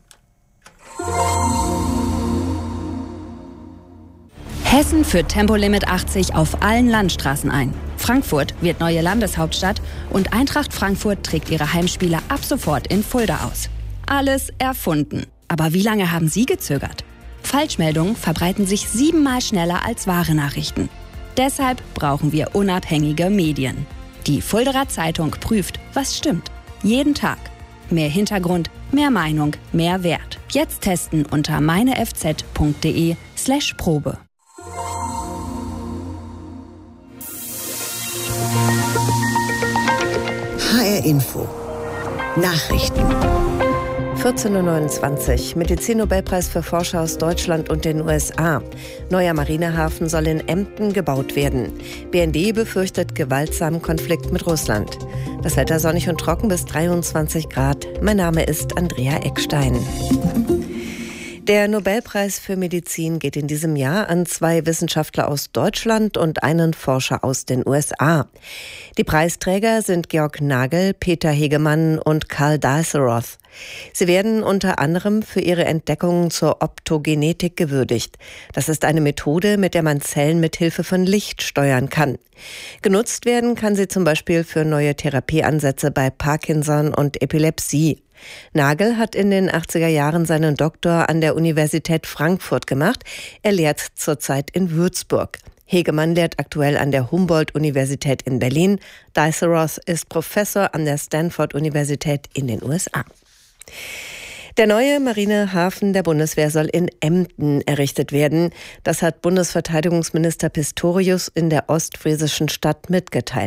Hessen führt Tempolimit 80 auf allen Landstraßen ein. Frankfurt wird neue Landeshauptstadt und Eintracht Frankfurt trägt ihre Heimspiele ab sofort in Fulda aus. Alles erfunden. Aber wie lange haben Sie gezögert? Falschmeldungen verbreiten sich 7-mal schneller als wahre Nachrichten. Deshalb brauchen wir unabhängige Medien. Die Fuldaer Zeitung prüft, was stimmt. Jeden Tag. Mehr Hintergrund, mehr Meinung, mehr Wert. Jetzt testen unter meinefz.de/Probe. HR Info. Nachrichten. 14.29 Uhr. Medizinnobelpreis für Forscher aus Deutschland und den USA. Neuer Marinehafen soll in Emden gebaut werden. BND befürchtet gewaltsamen Konflikt mit Russland. Das Wetter sonnig und trocken bis 23 Grad. Mein Name ist Andrea Eckstein. Der Nobelpreis für Medizin geht in diesem Jahr an 2 Wissenschaftler aus Deutschland und einen Forscher aus den USA. Die Preisträger sind Georg Nagel, Peter Hegemann und Karl Dies-Roth. Sie werden unter anderem für ihre Entdeckungen zur Optogenetik gewürdigt. Das ist eine Methode, mit der man Zellen mit Hilfe von Licht steuern kann. Genutzt werden kann sie zum Beispiel für neue Therapieansätze bei Parkinson und Epilepsie. Nagel hat in den 80er Jahren seinen Doktor an der Universität Frankfurt gemacht. Er lehrt zurzeit in Würzburg. Hegemann lehrt aktuell an der Humboldt-Universität in Berlin. Dies-Roth ist Professor an der Stanford-Universität in den USA. Der neue Marinehafen der Bundeswehr soll in Emden errichtet werden. Das hat Bundesverteidigungsminister Pistorius in der ostfriesischen Stadt mitgeteilt.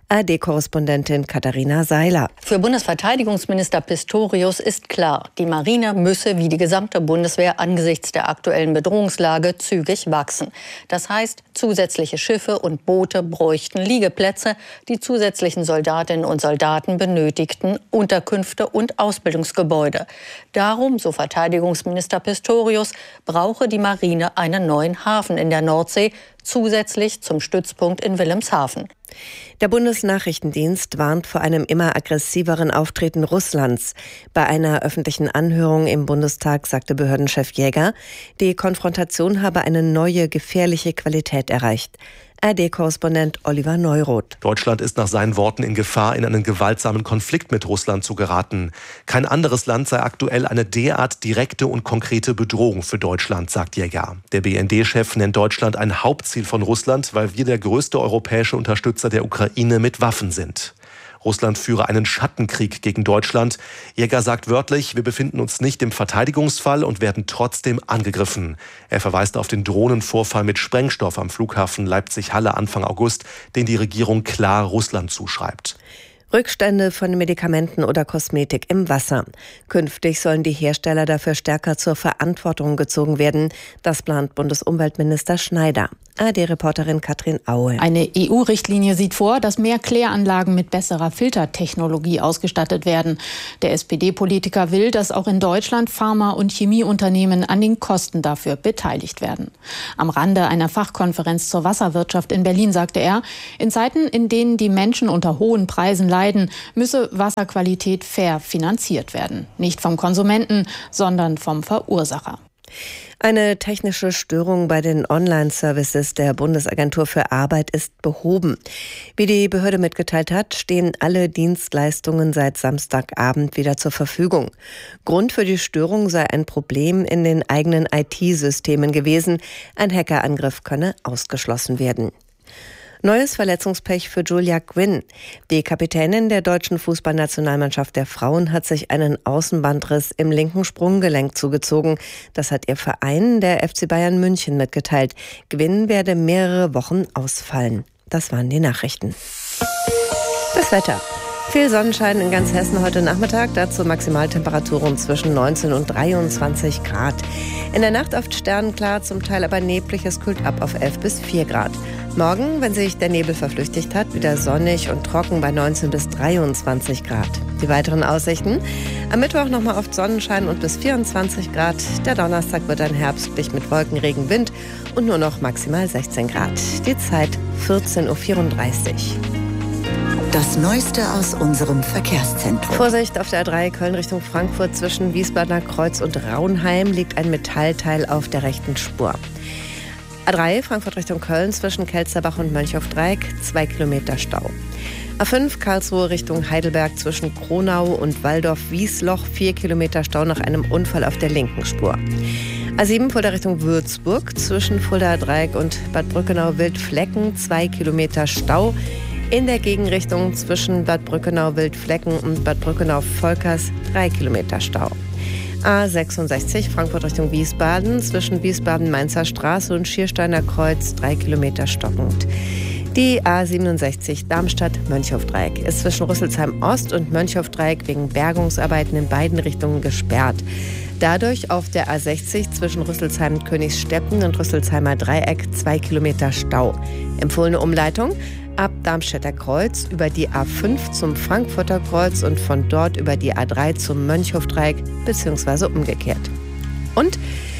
ARD-Korrespondentin Katharina Seiler. Für Bundesverteidigungsminister Pistorius ist klar, die Marine müsse wie die gesamte Bundeswehr angesichts der aktuellen Bedrohungslage zügig wachsen. Das heißt, zusätzliche Schiffe und Boote bräuchten Liegeplätze, die zusätzlichen Soldatinnen und Soldaten benötigten Unterkünfte und Ausbildungsgebäude. Darum, so Verteidigungsminister Pistorius, brauche die Marine einen neuen Hafen in der Nordsee, zusätzlich zum Stützpunkt in Wilhelmshaven. Der Bundesnachrichtendienst warnt vor einem immer aggressiveren Auftreten Russlands. Bei einer öffentlichen Anhörung im Bundestag sagte Behördenchef Jäger, die Konfrontation habe eine neue, gefährliche Qualität erreicht. ARD-Korrespondent Oliver Neuroth. Deutschland ist nach seinen Worten in Gefahr, in einen gewaltsamen Konflikt mit Russland zu geraten. Kein anderes Land sei aktuell eine derart direkte und konkrete Bedrohung für Deutschland, sagt Jäger. Der BND-Chef nennt Deutschland ein Hauptziel von Russland, weil wir der größte europäische Unterstützer der Ukraine mit Waffen sind. Russland führe einen Schattenkrieg gegen Deutschland. Jäger sagt wörtlich, wir befinden uns nicht im Verteidigungsfall und werden trotzdem angegriffen. Er verweist auf den Drohnenvorfall mit Sprengstoff am Flughafen Leipzig-Halle Anfang August, den die Regierung klar Russland zuschreibt. Rückstände von Medikamenten oder Kosmetik im Wasser. Künftig sollen die Hersteller dafür stärker zur Verantwortung gezogen werden. Das plant Bundesumweltminister Schneider. ARD-Reporterin Katrin Aue. Eine EU-Richtlinie sieht vor, dass mehr Kläranlagen mit besserer Filtertechnologie ausgestattet werden. Der SPD-Politiker will, dass auch in Deutschland Pharma- und Chemieunternehmen an den Kosten dafür beteiligt werden. Am Rande einer Fachkonferenz zur Wasserwirtschaft in Berlin sagte er, in Zeiten, in denen die Menschen unter hohen Preisen leiden, müsse Wasserqualität fair finanziert werden. Nicht vom Konsumenten, sondern vom Verursacher. Eine technische Störung bei den Online-Services der Bundesagentur für Arbeit ist behoben. Wie die Behörde mitgeteilt hat, stehen alle Dienstleistungen seit Samstagabend wieder zur Verfügung. Grund für die Störung sei ein Problem in den eigenen IT-Systemen gewesen. Ein Hackerangriff könne ausgeschlossen werden. Neues Verletzungspech für Julia Gwynn. Die Kapitänin der deutschen Fußballnationalmannschaft der Frauen hat sich einen Außenbandriss im linken Sprunggelenk zugezogen. Das hat ihr Verein, der FC Bayern München, mitgeteilt. Gwynn werde mehrere Wochen ausfallen. Das waren die Nachrichten. Das Wetter. Viel Sonnenschein in ganz Hessen heute Nachmittag, dazu Maximaltemperaturen zwischen 19 und 23 Grad. In der Nacht oft sternenklar, zum Teil aber neblig, es kühlt ab auf 11 bis 4 Grad. Morgen, wenn sich der Nebel verflüchtigt hat, wieder sonnig und trocken bei 19 bis 23 Grad. Die weiteren Aussichten: am Mittwoch nochmal oft Sonnenschein und bis 24 Grad. Der Donnerstag wird dann herbstlich mit Wolken, Regen, Wind und nur noch maximal 16 Grad. Die Zeit 14.34 Uhr. Das Neueste aus unserem Verkehrszentrum. Vorsicht auf der A3 Köln Richtung Frankfurt zwischen Wiesbadener Kreuz und Raunheim liegt ein Metallteil auf der rechten Spur. A3 Frankfurt Richtung Köln zwischen Kelsterbach und Mönchhofdreieck 2 Kilometer Stau. A5 Karlsruhe Richtung Heidelberg zwischen Kronau und Walldorf-Wiesloch 4 Kilometer Stau nach einem Unfall auf der linken Spur. A7 Fulda Richtung Würzburg zwischen Fulda Dreieck und Bad Brückenau-Wildflecken 2 Kilometer Stau. In der Gegenrichtung zwischen Bad Brückenau-Wildflecken und Bad Brückenau-Volkers 3 Kilometer Stau. A66 Frankfurt Richtung Wiesbaden zwischen Wiesbaden-Mainzer Straße und Schiersteiner Kreuz 3 Kilometer stockend. Die A67 Darmstadt-Mönchhofdreieck ist zwischen Rüsselsheim Ost und Mönchhofdreieck wegen Bergungsarbeiten in beiden Richtungen gesperrt. Dadurch auf der A60 zwischen Rüsselsheim-Königssteppen und Rüsselsheimer Dreieck 2 Kilometer Stau. Empfohlene Umleitung: ab Darmstädter Kreuz über die A5 zum Frankfurter Kreuz und von dort über die A3 zum Mönchhofdreieck bzw. umgekehrt. Und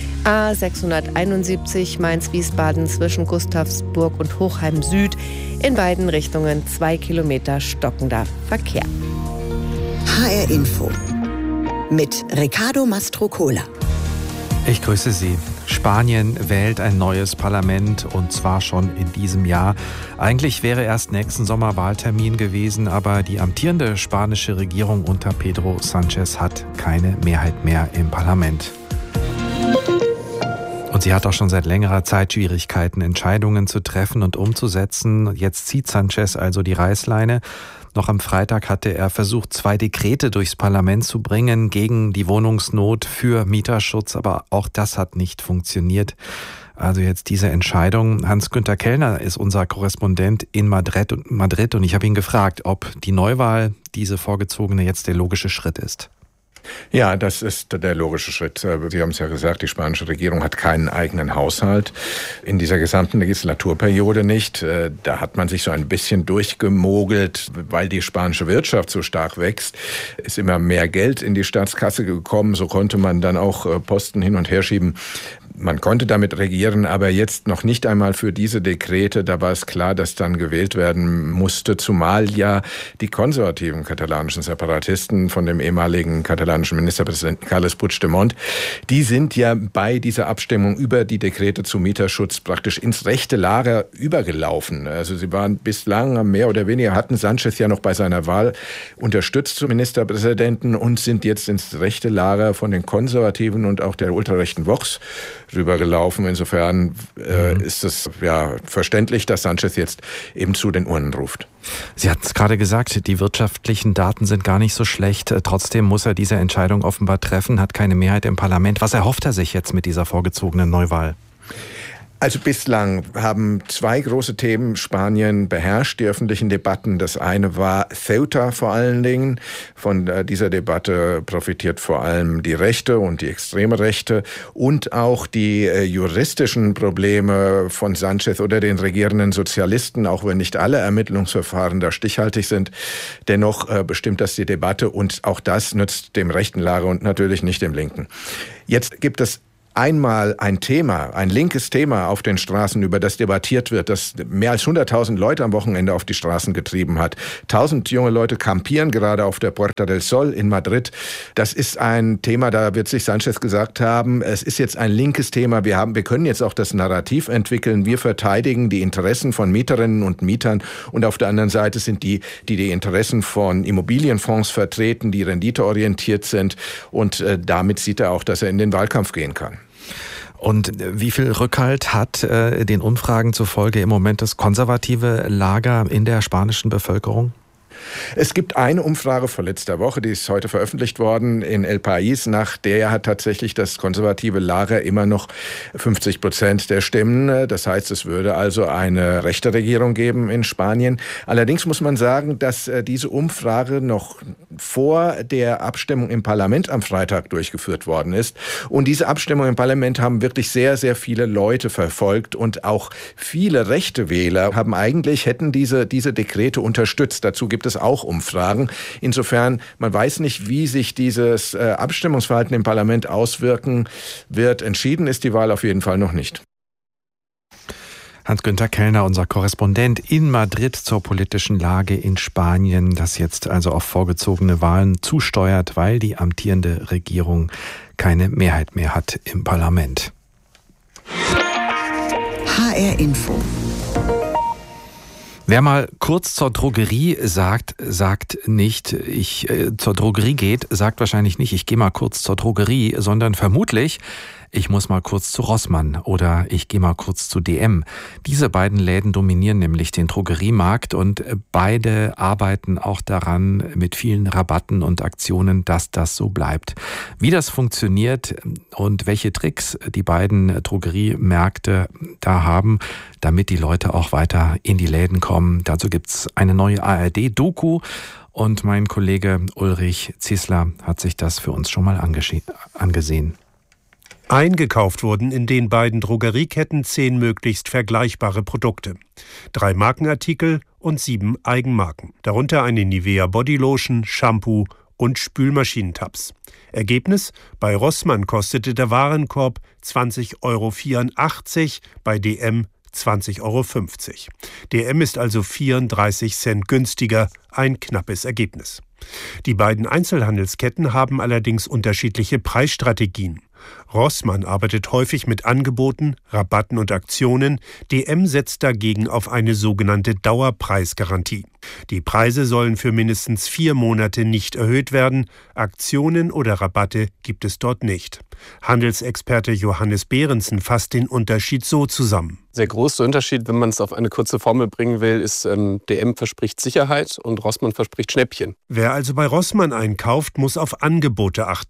A671 Mainz-Wiesbaden zwischen Gustavsburg und Hochheim Süd, in beiden Richtungen 2 Kilometer stockender Verkehr. HR Info mit Ricardo Mastrocola. Ich grüße Sie. Spanien wählt ein neues Parlament und zwar schon in diesem Jahr. Eigentlich wäre erst nächsten Sommer Wahltermin gewesen, aber die amtierende spanische Regierung unter Pedro Sánchez hat keine Mehrheit mehr im Parlament. Und sie hat auch schon seit längerer Zeit Schwierigkeiten, Entscheidungen zu treffen und umzusetzen. Jetzt zieht Sánchez also die Reißleine. Noch am Freitag hatte er versucht, 2 Dekrete durchs Parlament zu bringen gegen die Wohnungsnot, für Mieterschutz, aber auch das hat nicht funktioniert. Also jetzt diese Entscheidung. Hans-Günther Kellner ist unser Korrespondent in Madrid und ich habe ihn gefragt, ob die Neuwahl, diese vorgezogene, jetzt der logische Schritt ist. Ja, das ist der logische Schritt. Sie haben es ja gesagt, die spanische Regierung hat keinen eigenen Haushalt. In dieser gesamten Legislaturperiode nicht. Da hat man sich so ein bisschen durchgemogelt, weil die spanische Wirtschaft so stark wächst. Ist immer mehr Geld in die Staatskasse gekommen. So konnte man dann auch Posten hin und her schieben. Man konnte damit regieren, aber jetzt noch nicht einmal für diese Dekrete. Da war es klar, dass dann gewählt werden musste, zumal ja die konservativen katalanischen Separatisten von dem ehemaligen katalanischen Ministerpräsidenten Carles Puigdemont, die sind ja bei dieser Abstimmung über die Dekrete zum Mieterschutz praktisch ins rechte Lager übergelaufen. Also sie waren bislang mehr oder weniger, hatten Sánchez ja noch bei seiner Wahl unterstützt zum Ministerpräsidenten und sind jetzt ins rechte Lager von den Konservativen und auch der ultrarechten Vox rübergelaufen. Insofern ist es ja verständlich, dass Sánchez jetzt eben zu den Urnen ruft. Sie hatten es gerade gesagt, die wirtschaftlichen Daten sind gar nicht so schlecht. Trotzdem muss er diese Entscheidung offenbar treffen, hat keine Mehrheit im Parlament. Was erhofft er sich jetzt mit dieser vorgezogenen Neuwahl? Also bislang haben zwei große Themen Spanien beherrscht, die öffentlichen Debatten. Das eine war Ceuta vor allen Dingen. Von dieser Debatte profitiert vor allem die Rechte und die extreme Rechte und auch die juristischen Probleme von Sánchez oder den regierenden Sozialisten, auch wenn nicht alle Ermittlungsverfahren da stichhaltig sind. Dennoch bestimmt das die Debatte und auch das nützt dem rechten Lager und natürlich nicht dem linken. Jetzt gibt es einmal ein Thema, ein linkes Thema auf den Straßen, über das debattiert wird, das mehr als 100.000 Leute am Wochenende auf die Straßen getrieben hat. 1.000 junge Leute campieren gerade auf der Puerta del Sol in Madrid. Das ist ein Thema, da wird sich Sánchez gesagt haben, es ist jetzt ein linkes Thema. Wir können jetzt auch das Narrativ entwickeln. Wir verteidigen die Interessen von Mieterinnen und Mietern und auf der anderen Seite sind die Interessen von Immobilienfonds vertreten, die renditeorientiert sind und damit sieht er auch, dass er in den Wahlkampf gehen kann. Und wie viel Rückhalt hat den Umfragen zufolge im Moment das konservative Lager in der spanischen Bevölkerung? Es gibt eine Umfrage vor letzter Woche, die ist heute veröffentlicht worden in El País, nach der hat tatsächlich das konservative Lager immer noch 50% der Stimmen. Das heißt, es würde also eine rechte Regierung geben in Spanien. Allerdings muss man sagen, dass diese Umfrage noch vor der Abstimmung im Parlament am Freitag durchgeführt worden ist. Und diese Abstimmung im Parlament haben wirklich sehr, sehr viele Leute verfolgt und auch viele rechte Wähler hätten diese Dekrete unterstützt. Dazu gibt es auch Umfragen. Insofern, man weiß nicht, wie sich dieses Abstimmungsverhalten im Parlament auswirken wird. Entschieden ist die Wahl auf jeden Fall noch nicht. Hans-Günther Kellner, unser Korrespondent in Madrid zur politischen Lage in Spanien, das jetzt also auf vorgezogene Wahlen zusteuert, weil die amtierende Regierung keine Mehrheit mehr hat im Parlament. HR Info. Wer mal kurz zur Drogerie sagt wahrscheinlich nicht, ich gehe mal kurz zur Drogerie, sondern vermutlich, ich muss mal kurz zu Rossmann oder ich gehe mal kurz zu DM. Diese beiden Läden dominieren nämlich den Drogeriemarkt und beide arbeiten auch daran mit vielen Rabatten und Aktionen, dass das so bleibt. Wie das funktioniert und welche Tricks die beiden Drogeriemärkte da haben, damit die Leute auch weiter in die Läden kommen. Dazu gibt's eine neue ARD-Doku und mein Kollege Ulrich Zisler hat sich das für uns schon mal angesehen. Eingekauft wurden in den beiden Drogerieketten 10 möglichst vergleichbare Produkte. 3 Markenartikel und 7 Eigenmarken. Darunter eine Nivea Bodylotion, Shampoo und Spülmaschinentabs. Ergebnis: Bei Rossmann kostete der Warenkorb 20,84 €, bei DM 20,50 €. DM ist also 34 Cent günstiger, ein knappes Ergebnis. Die beiden Einzelhandelsketten haben allerdings unterschiedliche Preisstrategien. Rossmann arbeitet häufig mit Angeboten, Rabatten und Aktionen. DM setzt dagegen auf eine sogenannte Dauerpreisgarantie. Die Preise sollen für mindestens 4 Monate nicht erhöht werden. Aktionen oder Rabatte gibt es dort nicht. Handelsexperte Johannes Behrensen fasst den Unterschied so zusammen. Der große Unterschied, wenn man es auf eine kurze Formel bringen will, ist, DM verspricht Sicherheit und Rossmann verspricht Schnäppchen. Wer also bei Rossmann einkauft, muss auf Angebote achten.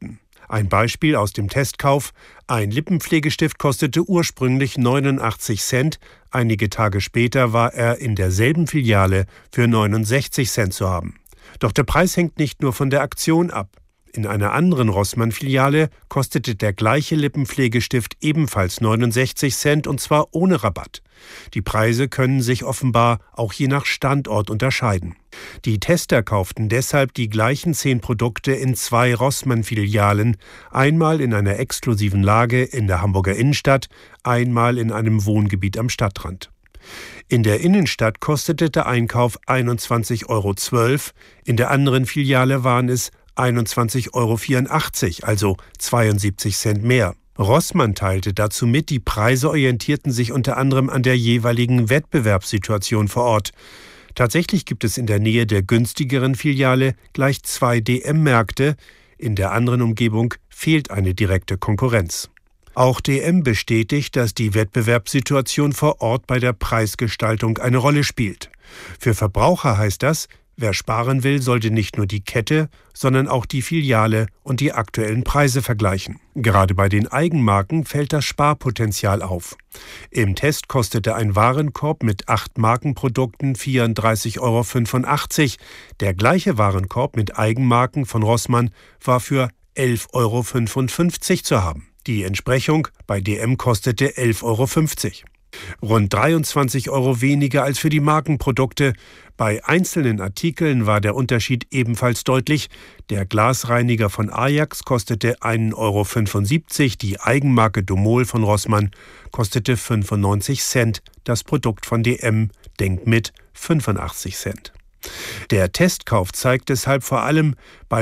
Ein Beispiel aus dem Testkauf: Ein Lippenpflegestift kostete ursprünglich 89 Cent, einige Tage später war er in derselben Filiale für 69 Cent zu haben. Doch der Preis hängt nicht nur von der Aktion ab. In einer anderen Rossmann-Filiale kostete der gleiche Lippenpflegestift ebenfalls 69 Cent und zwar ohne Rabatt. Die Preise können sich offenbar auch je nach Standort unterscheiden. Die Tester kauften deshalb die gleichen 10 Produkte in 2 Rossmann-Filialen, einmal in einer exklusiven Lage in der Hamburger Innenstadt, einmal in einem Wohngebiet am Stadtrand. In der Innenstadt kostete der Einkauf 21,12 €, in der anderen Filiale waren es 21,84 €, also 72 Cent mehr. Rossmann teilte dazu mit, die Preise orientierten sich unter anderem an der jeweiligen Wettbewerbssituation vor Ort. Tatsächlich gibt es in der Nähe der günstigeren Filiale gleich 2 DM-Märkte, in der anderen Umgebung fehlt eine direkte Konkurrenz. Auch DM bestätigt, dass die Wettbewerbssituation vor Ort bei der Preisgestaltung eine Rolle spielt. Für Verbraucher heißt das, wer sparen will, sollte nicht nur die Kette, sondern auch die Filiale und die aktuellen Preise vergleichen. Gerade bei den Eigenmarken fällt das Sparpotenzial auf. Im Test kostete ein Warenkorb mit 8 Markenprodukten 34,85 €. Der gleiche Warenkorb mit Eigenmarken von Rossmann war für 11,55 € zu haben. Die Entsprechung bei DM kostete 11,50 €. Rund 23 € weniger als für die Markenprodukte. Bei einzelnen Artikeln war der Unterschied ebenfalls deutlich. Der Glasreiniger von Ajax kostete 1,75 €, die Eigenmarke Domol von Rossmann kostete 95 Cent, das Produkt von DM denkt mit 85 Cent. Der Testkauf zeigt deshalb vor allem, bei